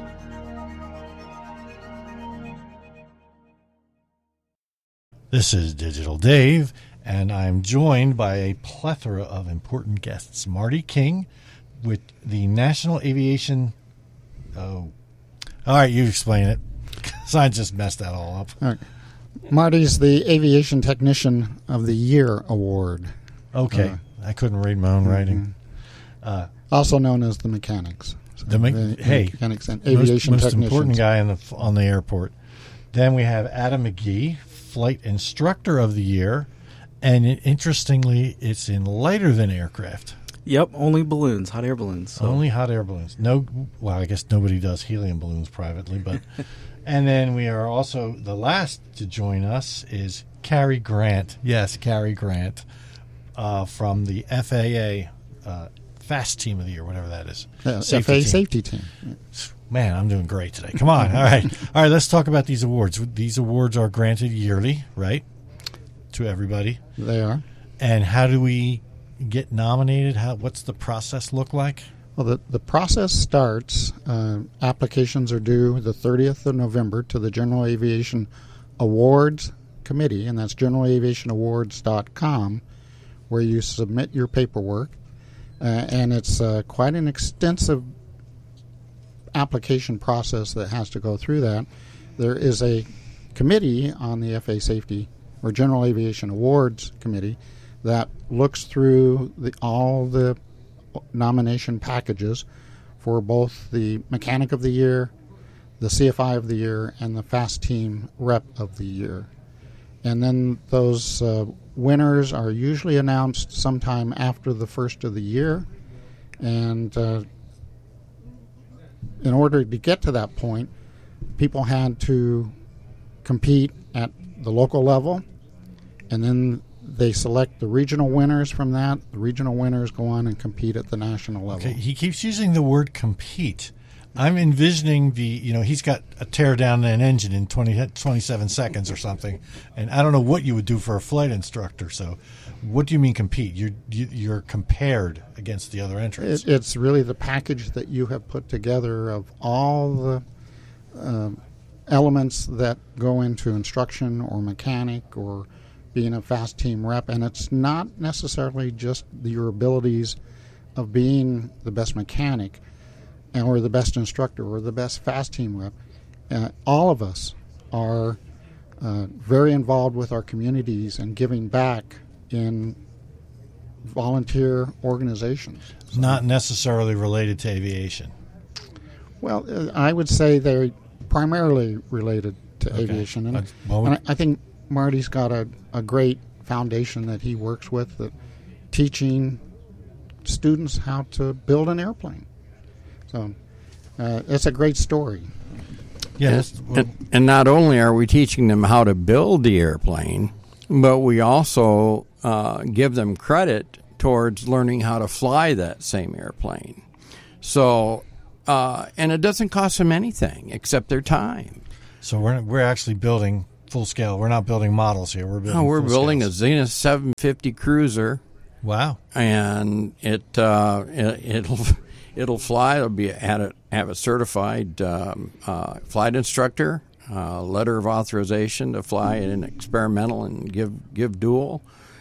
Speaker 7: This is Digital Dave, and I'm joined by a plethora of important guests. Marty King with the National Aviation... Oh, all right, you explain it. Because I just messed that all up.
Speaker 10: All right. Marty's the Aviation Technician of the Year Award.
Speaker 7: Okay. Uh, I couldn't read my own mm-hmm. writing.
Speaker 10: Uh, also known as the mechanics. So
Speaker 7: the me-
Speaker 10: the
Speaker 7: hey,
Speaker 10: mechanics and aviation
Speaker 7: most, most
Speaker 10: technicians.
Speaker 7: important guy in the, on the airport. Then we have Adam McGee, Flight Instructor of the Year. And it, interestingly, it's in lighter than aircraft.
Speaker 11: Yep, only balloons, hot air balloons. So.
Speaker 7: Only hot air balloons. No, well, I guess nobody does helium balloons privately, but and then we are also the last to join us is Carrie Grant. Yes, Carrie Grant uh, from the F A A uh, Fast Team of the Year, whatever that is.
Speaker 10: Uh, safety F A A team. Safety Team.
Speaker 7: Man, I'm doing great today. Come on, all right, all right. Let's talk about these awards. These awards are granted yearly, right, to everybody.
Speaker 10: They are.
Speaker 7: And how do we get nominated? How what's the process look like?
Speaker 10: Well, the, the process starts, uh, applications are due the thirtieth of November to the General Aviation Awards Committee, and that's general aviation awards dot com, where you submit your paperwork, uh, and it's uh, quite an extensive application process that has to go through that. There is a committee on the F A A Safety, or General Aviation Awards Committee, that looks through the, all the nomination packages for both the Mechanic of the Year, the C F I of the Year, and the Fast Team Rep of the Year. And then those uh, winners are usually announced sometime after the first of the year. And uh, in order to get to that point, people had to compete at the local level, and then they select the regional winners from that. The regional winners go on and compete at the national level.
Speaker 7: Okay, he keeps using the word compete. I'm envisioning the, you know, he's got a tear down an engine in twenty, twenty-seven seconds or something, and I don't know what you would do for a flight instructor. So what do you mean compete? You're, you're compared against the other entrants.
Speaker 10: It, it's really the package that you have put together of all the uh, elements that go into instruction or mechanic or being a fast team rep, and it's not necessarily just your abilities of being the best mechanic or the best instructor or the best fast team rep. Uh, all of us are uh, very involved with our communities and giving back in volunteer organizations.
Speaker 7: So, not necessarily related to aviation.
Speaker 10: Well, uh, I would say they're primarily related to okay. aviation. And, well, and I, I think Marty's got a, a great foundation that he works with, that teaching students how to build an airplane. So uh, it's a great story.
Speaker 7: Yes,
Speaker 12: and, and, and not only are we teaching them how to build the airplane, but we also uh, give them credit towards learning how to fly that same airplane. So, uh, and it doesn't cost them anything except their time.
Speaker 7: So we're we're actually building full scale. We're not building models here. We're building.
Speaker 12: No, we're
Speaker 7: full
Speaker 12: building
Speaker 7: scales.
Speaker 12: a Zenith seven fifty cruiser.
Speaker 7: Wow!
Speaker 12: And it, uh, it it'll it'll fly. It'll be have a, have a certified um, uh, flight instructor, uh, letter of authorization to fly an experimental and give give dual.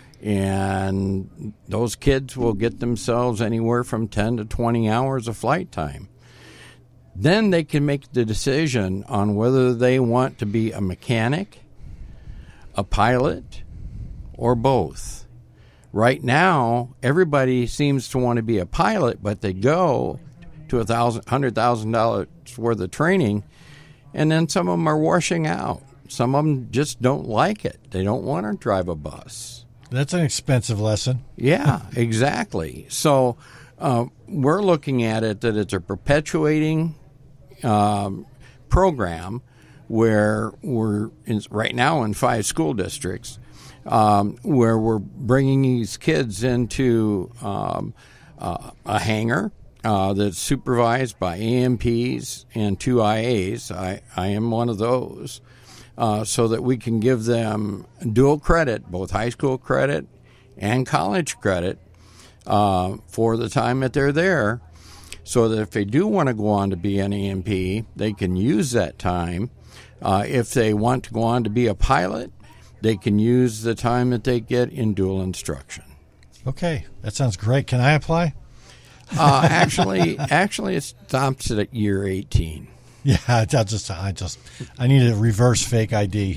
Speaker 12: And those kids will get themselves anywhere from ten to twenty hours of flight time. Then they can make the decision on whether they want to be a mechanic, a pilot, or both. Right now, everybody seems to want to be a pilot, but they go to a thousand, hundred thousand dollars worth of training, and then some of them are washing out. Some of them just don't like it. They don't want to drive a bus.
Speaker 7: That's an expensive lesson.
Speaker 12: Yeah, exactly. So uh, we're looking at it that it's a perpetuating um, program where we're in, right now in five school districts um, where we're bringing these kids into um, uh, a hangar uh, that's supervised by A M Ps and two I As. I, I am one of those. Uh, so that we can give them dual credit, both high school credit and college credit, uh, for the time that they're there, so that if they do want to go on to be an A M P, they can use that time. Uh, if they want to go on to be a pilot, they can use the time that they get in dual instruction.
Speaker 7: Okay, that sounds great. Can I apply?
Speaker 12: Uh, actually, actually, it stops at year eighteen.
Speaker 7: Yeah, I just, I just, I need a reverse fake I D.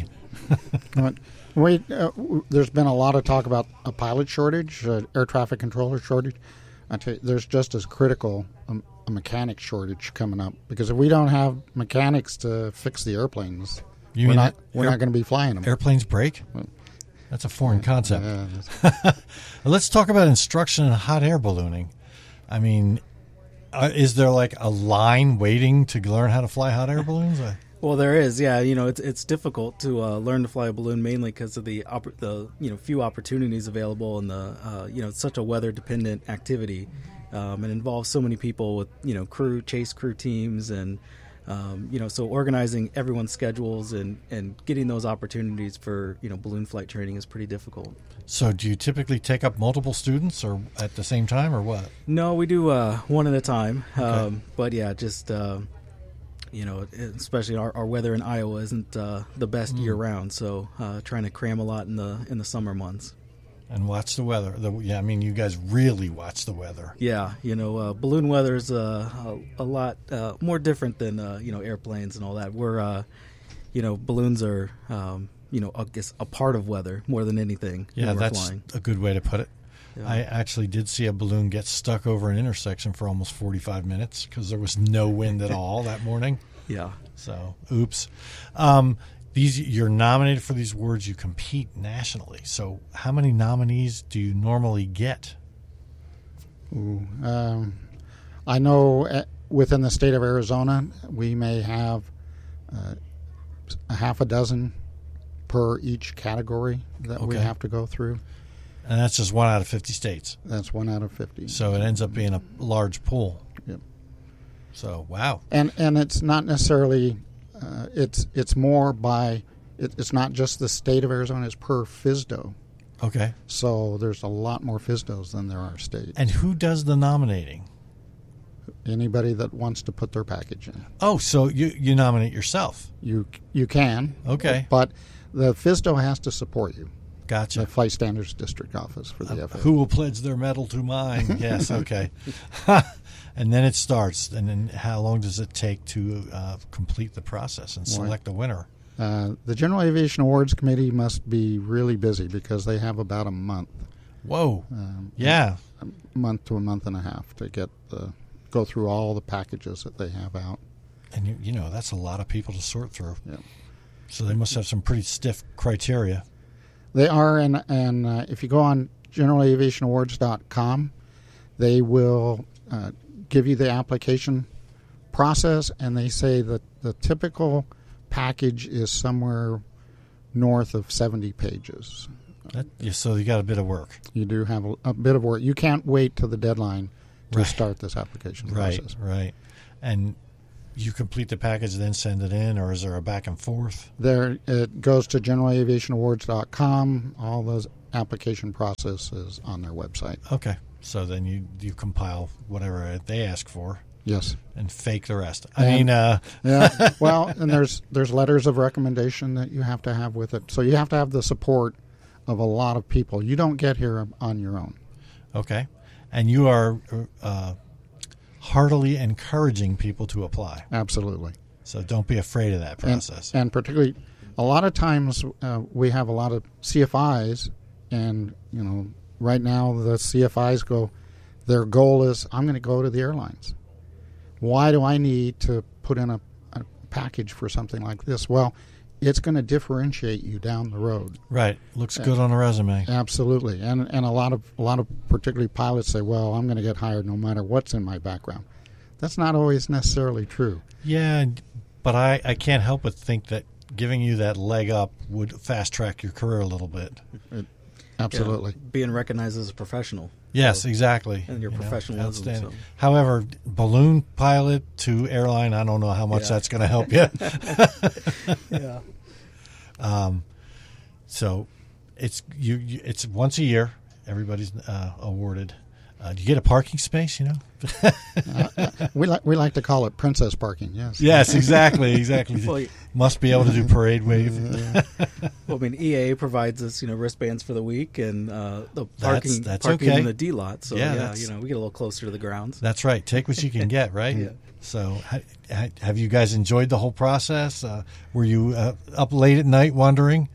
Speaker 10: Wait, uh, there's been a lot of talk about a pilot shortage, uh, air traffic controller shortage. I tell you, there's just as critical a, a mechanic shortage coming up, because if we don't have mechanics to fix the airplanes,
Speaker 7: you
Speaker 10: we're
Speaker 7: mean
Speaker 10: not we're
Speaker 7: air,
Speaker 10: not going to be flying them.
Speaker 7: Airplanes break? That's a foreign concept.
Speaker 10: Yeah,
Speaker 7: Let's talk about instruction in hot air ballooning. I mean, Uh, is there like a line waiting to learn how to fly hot air balloons? I...
Speaker 11: Well, there is. Yeah, you know, it's it's difficult to uh, learn to fly a balloon mainly because of the oppor- the you know few opportunities available, and the uh, you know it's such a weather dependent activity, um, and involves so many people with you know crew chase crew teams, and um, you know so organizing everyone's schedules and, and getting those opportunities for you know balloon flight training is pretty difficult.
Speaker 7: So do you typically take up multiple students or at the same time, or what?
Speaker 11: No, we do uh, one at a time.
Speaker 7: Okay.
Speaker 11: Um, but yeah, just, uh, you know, especially our, our weather in Iowa isn't uh, the best mm. year round. So uh, trying to cram a lot in the in the summer months.
Speaker 7: And watch the weather. The, yeah, I mean, you guys really watch the weather.
Speaker 11: Yeah, you know, uh, balloon weather is uh, a, a lot uh, more different than, uh, you know, airplanes and all that. We're, uh, you know, balloons are... Um, you know, I guess a part of weather more than anything.
Speaker 7: Yeah,
Speaker 11: when we're
Speaker 7: that's
Speaker 11: flying.
Speaker 7: a good way to put it.
Speaker 11: Yeah.
Speaker 7: I actually did see a balloon get stuck over an intersection for almost forty-five minutes because there was no wind at all that morning.
Speaker 11: Yeah.
Speaker 7: So, oops. Um, these you're nominated for these awards. You compete nationally. So, how many nominees do you normally get?
Speaker 10: Ooh, um, I know at, within the state of Arizona, we may have uh, a half a dozen per each category that
Speaker 7: okay.
Speaker 10: we have to go through.
Speaker 7: And that's just one out of fifty states.
Speaker 10: That's one out of fifty.
Speaker 7: So it ends up being a large pool.
Speaker 10: Yep.
Speaker 7: So, wow.
Speaker 10: And and it's not necessarily, uh, it's it's more by, it, it's not just the state of Arizona, it's per F S D O.
Speaker 7: Okay.
Speaker 10: So there's a lot more F S D Os than there are states.
Speaker 7: And who does the nominating?
Speaker 10: Anybody that wants to put their package in.
Speaker 7: Oh, so you, you nominate yourself?
Speaker 10: You you can.
Speaker 7: Okay.
Speaker 10: But the F S D O has to support you.
Speaker 7: Gotcha.
Speaker 10: The Flight Standards District Office for the
Speaker 7: uh,
Speaker 10: F A A.
Speaker 7: Who will pledge their medal to mine? Yes, okay. And then it starts. And then how long does it take to uh, complete the process and select the winner?
Speaker 10: Uh, the General Aviation Awards Committee must be really busy because they have about a month.
Speaker 7: Whoa.
Speaker 10: Um,
Speaker 7: yeah.
Speaker 10: A month to a month and a half to get the go through all the packages that they have out.
Speaker 7: And, you, you know, that's a lot of people to sort through.
Speaker 10: Yeah.
Speaker 7: So they must have some pretty stiff criteria.
Speaker 10: They are, and, and uh, if you go on general aviation awards dot com, they will uh, give you the application process, and they say that the typical package is somewhere north of seventy pages
Speaker 7: That, yeah, so you got a bit of work.
Speaker 10: You do have a, a bit of work. You can't wait till the deadline to
Speaker 7: Right.
Speaker 10: start this application
Speaker 7: Right,
Speaker 10: process.
Speaker 7: right. And you complete the package, then send it in, or is there a back and forth?
Speaker 10: There, it goes to general aviation awards dot com. All those application processes on their website.
Speaker 7: Okay. So then you, you compile whatever they ask for.
Speaker 10: Yes.
Speaker 7: And fake the rest. I
Speaker 10: And-
Speaker 7: mean, uh,
Speaker 10: yeah. Well, and there's there's letters of recommendation that you have to have with it. So you have to have the support of a lot of people. You don't get here on your own.
Speaker 7: okay. And you are uh, heartily encouraging people to apply.
Speaker 10: Absolutely.
Speaker 7: So don't be afraid of that
Speaker 10: And,
Speaker 7: process.
Speaker 10: and particularly, a lot of times uh, we have a lot of C F Is, and you know, right now the C F Is go. Their goal is, I'm going to go to the airlines. Why do I need to put in a, a package for something like this? Well, it's going to differentiate you down the road.
Speaker 7: Right. Looks good on a resume.
Speaker 10: Absolutely. And and a lot of a lot of particularly pilots say, well, I'm going to get hired no matter what's in my background. That's not always necessarily true.
Speaker 7: Yeah, but I, I can't help but think that giving you that leg up would fast track your career a little bit.
Speaker 10: It, absolutely.
Speaker 11: Yeah, being recognized as a professional.
Speaker 7: Yes,
Speaker 11: So-
Speaker 7: exactly.
Speaker 11: And your
Speaker 7: You know,
Speaker 11: professionalism.
Speaker 7: outstanding.
Speaker 11: So.
Speaker 7: However, balloon pilot to airline, I don't know how much
Speaker 11: Yeah.
Speaker 7: that's going to help you.
Speaker 11: Yeah.
Speaker 7: Um, so it's you, you. It's once a year. Everybody's uh, awarded. Uh, do you get a parking space? You know.
Speaker 10: uh, we like we like to call it princess parking. Yes.
Speaker 7: Yes, exactly, exactly.
Speaker 11: Well, y-
Speaker 7: Must be able to do parade wave.
Speaker 11: Well, I mean, E A A provides us, you know, wristbands for the week and uh, the
Speaker 7: That's-
Speaker 11: parking,
Speaker 7: that's
Speaker 11: parking
Speaker 7: okay.
Speaker 11: in the D lot. So
Speaker 7: Yeah,
Speaker 11: yeah,
Speaker 7: that's-
Speaker 11: you know, we get a little closer to the grounds.
Speaker 7: That's right. Take what you can get, right?
Speaker 11: Yeah.
Speaker 7: So, ha- ha- have you guys enjoyed the whole process? Uh, were you uh, up late at night wondering?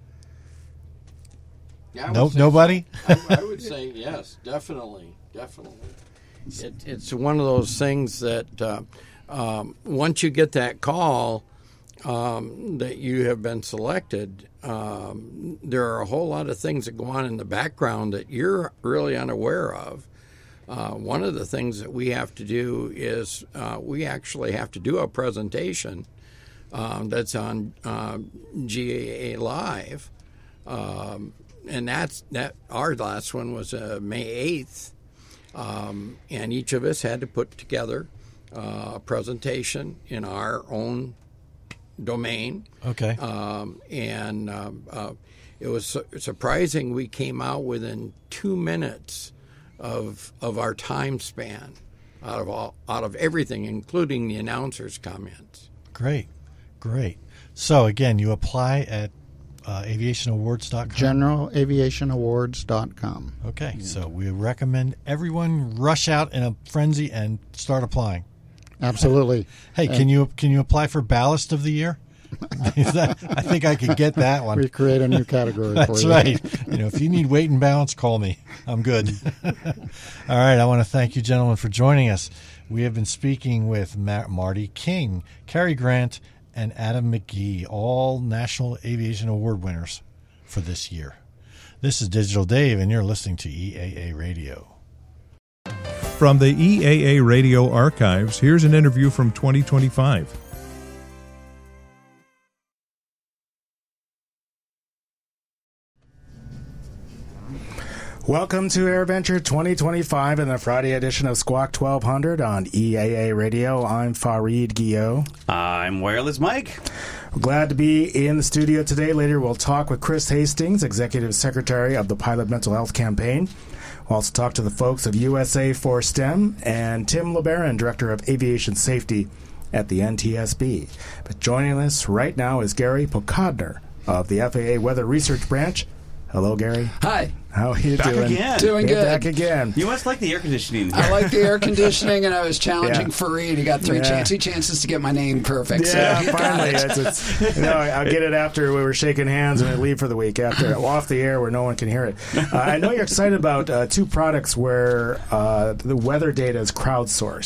Speaker 12: Yeah, I
Speaker 7: No,
Speaker 12: would say
Speaker 7: nobody.
Speaker 12: so. I, I would say yes, definitely, definitely. It, it's one of those things that uh, um, once you get that call um, that you have been selected, um, there are a whole lot of things that go on in the background that you're really unaware of. Uh, one of the things that we have to do is uh, we actually have to do a presentation um, that's on uh, G A A Live. Um, and that's that. Our last one was uh, May eighth, um, and each of us had to put together uh, a presentation in our own domain.
Speaker 7: Okay.
Speaker 12: Um, and um, uh, it was su- surprising. We came out within two minutes of of our time span out of all out of everything, including the announcers' comments.
Speaker 7: Great, great. So again, you apply at uh, aviation awards dot com.
Speaker 10: general aviation awards dot com.
Speaker 7: Okay, so we recommend everyone rush out in a frenzy and start applying.
Speaker 10: Absolutely.
Speaker 7: Hey, can you can you apply for ballast of the year? Is that, I think I could get that one.
Speaker 10: We create a new category for
Speaker 7: That's
Speaker 10: you.
Speaker 7: right. You know, if you need weight and balance, call me. I'm good. All right. I want to thank you, gentlemen, for joining us. We have been speaking with Ma- Marty King, Cary Grant, and Adam McGee, all National Aviation Award winners for this year. This is Digital Dave, and you're listening to E A A Radio.
Speaker 3: From the E A A Radio archives, here's an interview from twenty twenty-five.
Speaker 2: Welcome to AirVenture twenty twenty-five and the Friday edition of Squawk twelve hundred on E A A Radio. I'm Fareed Guillot.
Speaker 13: I'm Wireless Mike.
Speaker 2: We're glad to be in the studio today. Later, we'll talk with Chris Hastings, Executive Secretary of the Pilot Mental Health Campaign. We'll also talk to the folks of U S A for STEM and Tim LeBaron, Director of Aviation Safety at the N T S B. But joining us right now is Gary Pocodner of the F A A Weather Research Branch. Hello, Gary.
Speaker 14: Hi.
Speaker 2: How are you
Speaker 13: Back
Speaker 2: doing?
Speaker 13: again.
Speaker 14: Doing
Speaker 2: You're
Speaker 14: good.
Speaker 2: back again.
Speaker 13: You must like the air conditioning.
Speaker 14: I like the air conditioning, and I was challenging
Speaker 2: Yeah.
Speaker 14: Fareed. He got three
Speaker 2: Yeah.
Speaker 14: chancy chances to get my name perfect.
Speaker 2: Yeah,
Speaker 14: so
Speaker 2: finally. It's, it's, no, I'll get it after we were shaking hands and we leave for the week after off the air where no one can hear it. Uh, I know you're excited about uh, two products where uh, the weather data is crowdsourced.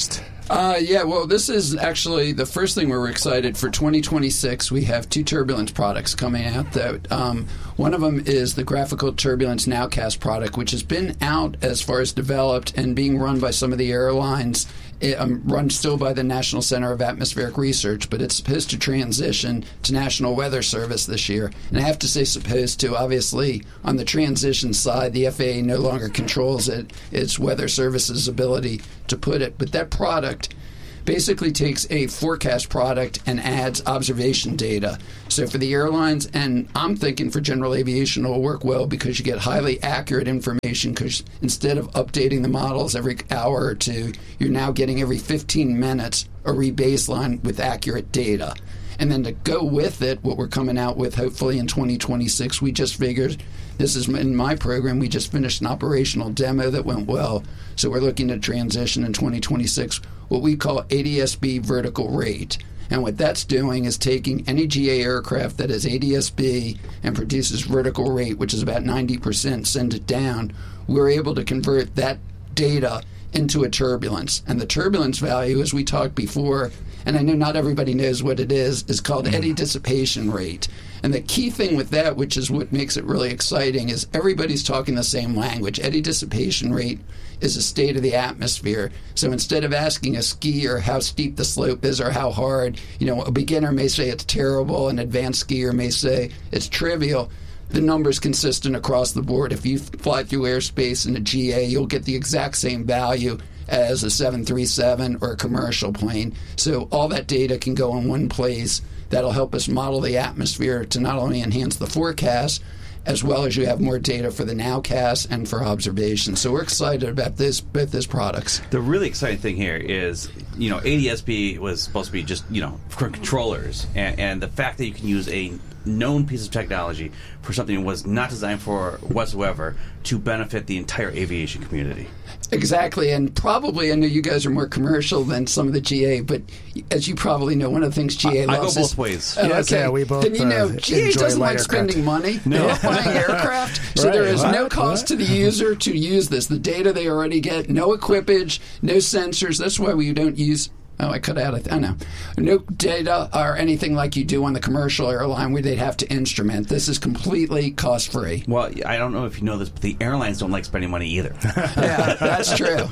Speaker 14: Uh, yeah, well, this is actually the first thing we're excited for twenty twenty-six. We have two turbulence products coming out. That um, one of them is the Graphical Turbulence Nowcast product, which has been out as far as developed and being run by some of the airlines. It, um, run still by the National Center of Atmospheric Research, but it's supposed to transition to National Weather Service this year. And I have to say supposed to. Obviously, on the transition side, the F A A no longer controls it. It's Weather Service's ability to put it. But that product basically takes a forecast product and adds observation data. So for the airlines, and I'm thinking for general aviation, it'll work well because you get highly accurate information, because instead of updating the models every hour or two, you're now getting every fifteen minutes a rebaseline with accurate data. And then to go with it, what we're coming out with hopefully in twenty twenty-six, we just figured, this is in my program, we just finished an operational demo that went well. So we're looking to transition in twenty twenty-six what we call A D S B vertical rate. And what that's doing is taking any G A aircraft that has A D S B and produces vertical rate, which is about ninety percent, send it down. We're able to convert that data into a turbulence. And the turbulence value, as we talked before, and I know not everybody knows what it is, is called eddy dissipation rate. And the key thing with that, which is what makes it really exciting, is everybody's talking the same language. Eddy dissipation rate is a state of the atmosphere. So instead of asking a skier how steep the slope is or how hard, you know, a beginner may say it's terrible, an advanced skier may say it's trivial. The number's consistent across the board. If you fly through airspace in a G A, you'll get the exact same value as a seven thirty-seven or a commercial plane. So all that data can go in one place. That'll help us model the atmosphere to not only enhance the forecast, as well as you have more data for the nowcast and for observation. So we're excited about this, both these products.
Speaker 13: The really exciting thing here is, you know, A D S B was supposed to be just, you know, for controllers, and, and the fact that you can use a known piece of technology for something that was not designed for whatsoever to benefit the entire aviation community.
Speaker 14: Exactly, and probably I know you guys are more commercial than some of the G A, but as you probably know, one of the things G A
Speaker 13: I,
Speaker 14: loves
Speaker 13: I go
Speaker 14: is...
Speaker 13: both ways.
Speaker 14: Oh,
Speaker 2: yes,
Speaker 14: okay.
Speaker 2: yeah, we both
Speaker 14: Then you know,
Speaker 2: uh,
Speaker 14: G A
Speaker 2: enjoy
Speaker 14: doesn't like
Speaker 2: lighter
Speaker 14: spending
Speaker 2: craft.
Speaker 14: money.
Speaker 13: No.
Speaker 14: They love buying aircraft, so
Speaker 2: Right,
Speaker 14: there is
Speaker 2: what?
Speaker 14: no cost
Speaker 2: What?
Speaker 14: to the user to use this. The data they already get, no equipage, no sensors. That's why we don't use... Oh, I cut out. I know. No data or anything like you do on the commercial airline where they'd have to instrument. This is completely cost-free.
Speaker 13: Well, I don't know if you know this, but the airlines don't like spending money either.
Speaker 14: Yeah, that's true.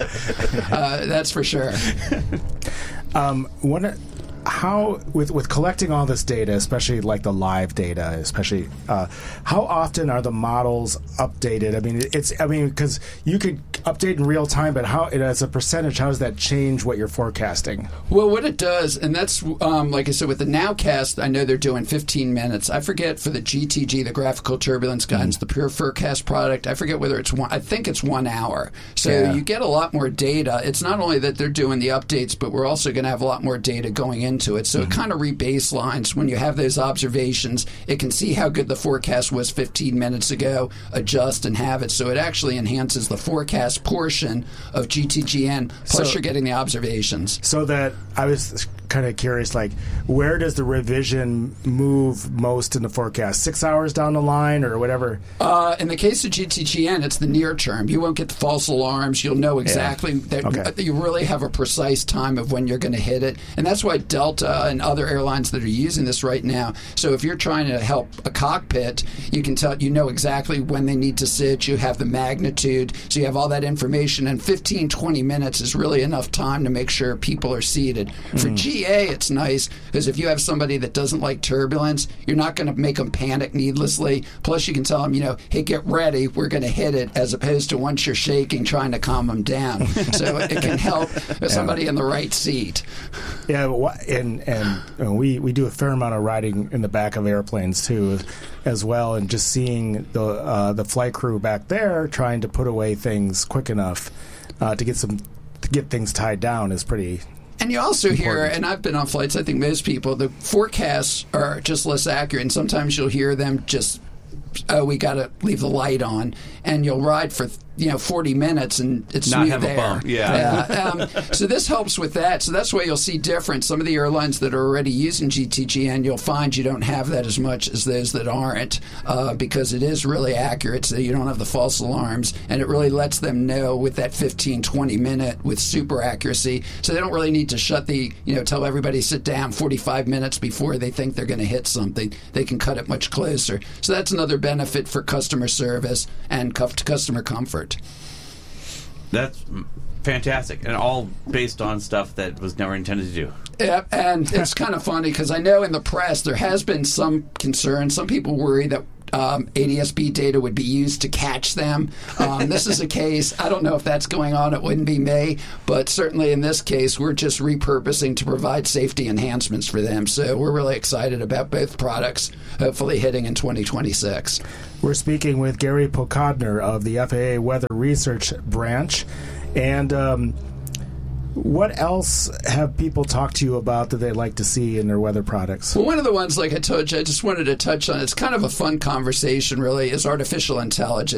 Speaker 14: Uh, that's for sure.
Speaker 2: Um, what, how with with collecting all this data, especially like the live data, especially uh, how often are the models updated? I mean, it's I mean because you could update in real time, but how as a percentage, how does that change what you're forecasting?
Speaker 14: Well, what it does, and that's um, like I said with the Nowcast, I know they're doing fifteen minutes. I forget for the G T G, the Graphical Turbulence Guidance, mm-hmm. the Pure Forecast product. I forget whether it's one. I think it's one hour. So
Speaker 2: yeah.
Speaker 14: you get a lot more data. It's not only that they're doing the updates, but we're also going to have a lot more data going into it. So mm-hmm. it kind of rebaselines when you have those observations. It can see how good the forecast was fifteen minutes ago, adjust and have it. So it actually enhances the forecast portion of G T G N. Plus,
Speaker 2: So-
Speaker 14: you're getting the observations.
Speaker 2: So that I was kind of curious, like, where does the revision move most in the forecast? Six hours down the line or whatever?
Speaker 14: Uh, in the case of G T G N, it's the near term. You won't get the false alarms. You'll know exactly that
Speaker 2: Okay.
Speaker 14: you really have a precise time of when you're going to hit it. And that's why Delta and other airlines that are using this right now. So if you're trying to help a cockpit, you can tell, you know exactly when they need to sit. You have the magnitude. So you have all that information. And fifteen, twenty minutes is really enough time to make sure people are seated. Mm. For G A, it's nice because if you have somebody that doesn't like turbulence, you're not going to make them panic needlessly. Plus, you can tell them, you know, hey, get ready, we're going to hit it, as opposed to once you're shaking, trying to calm them down. So it can help with somebody in the right seat.
Speaker 2: Yeah, wh- and and uh, we we do a fair amount of riding in the back of airplanes too, as well, and just seeing the uh, the flight crew back there trying to put away things quick enough uh, to get some to get things tied down is pretty.
Speaker 14: And you also
Speaker 2: important.
Speaker 14: hear, and I've been on flights, I think most people, the forecasts are just less accurate, and sometimes you'll hear them just, oh, we got to leave the light on, and you'll ride for you know, forty minutes and it's
Speaker 13: Not
Speaker 14: smooth
Speaker 13: have a
Speaker 14: air.
Speaker 13: bump, yeah.
Speaker 14: yeah. Um, so this helps with that. So that's why you'll see difference. Some of the airlines that are already using G T G N, you'll find you don't have that as much as those that aren't, uh, because it is really accurate, so you don't have the false alarms, and it really lets them know with that fifteen, twenty minute with super accuracy. So they don't really need to shut the, you know, tell everybody sit down forty-five minutes before they think they're going to hit something. They can cut it much closer. So that's another benefit for customer service and customer comfort.
Speaker 13: That's fantastic, and all based on stuff that was never intended to do.
Speaker 14: Yeah, and it's kind of funny because I know in the press there has been some concern. Some people worry that um, A D S B data would be used to catch them. Um, this is a case, I don't know if that's going on, it wouldn't be me, but certainly in this case we're just repurposing to provide safety enhancements for them. So we're really excited about both products hopefully hitting in twenty twenty-six.
Speaker 2: We're speaking with Gary Pokodner of the F A A Weather Research Branch. And um, what else have people talked to you about that they'd like to see in their weather products?
Speaker 14: Well, one of the ones, like I told you, I just wanted to touch on, it's kind of a fun conversation, really, is artificial intelligence.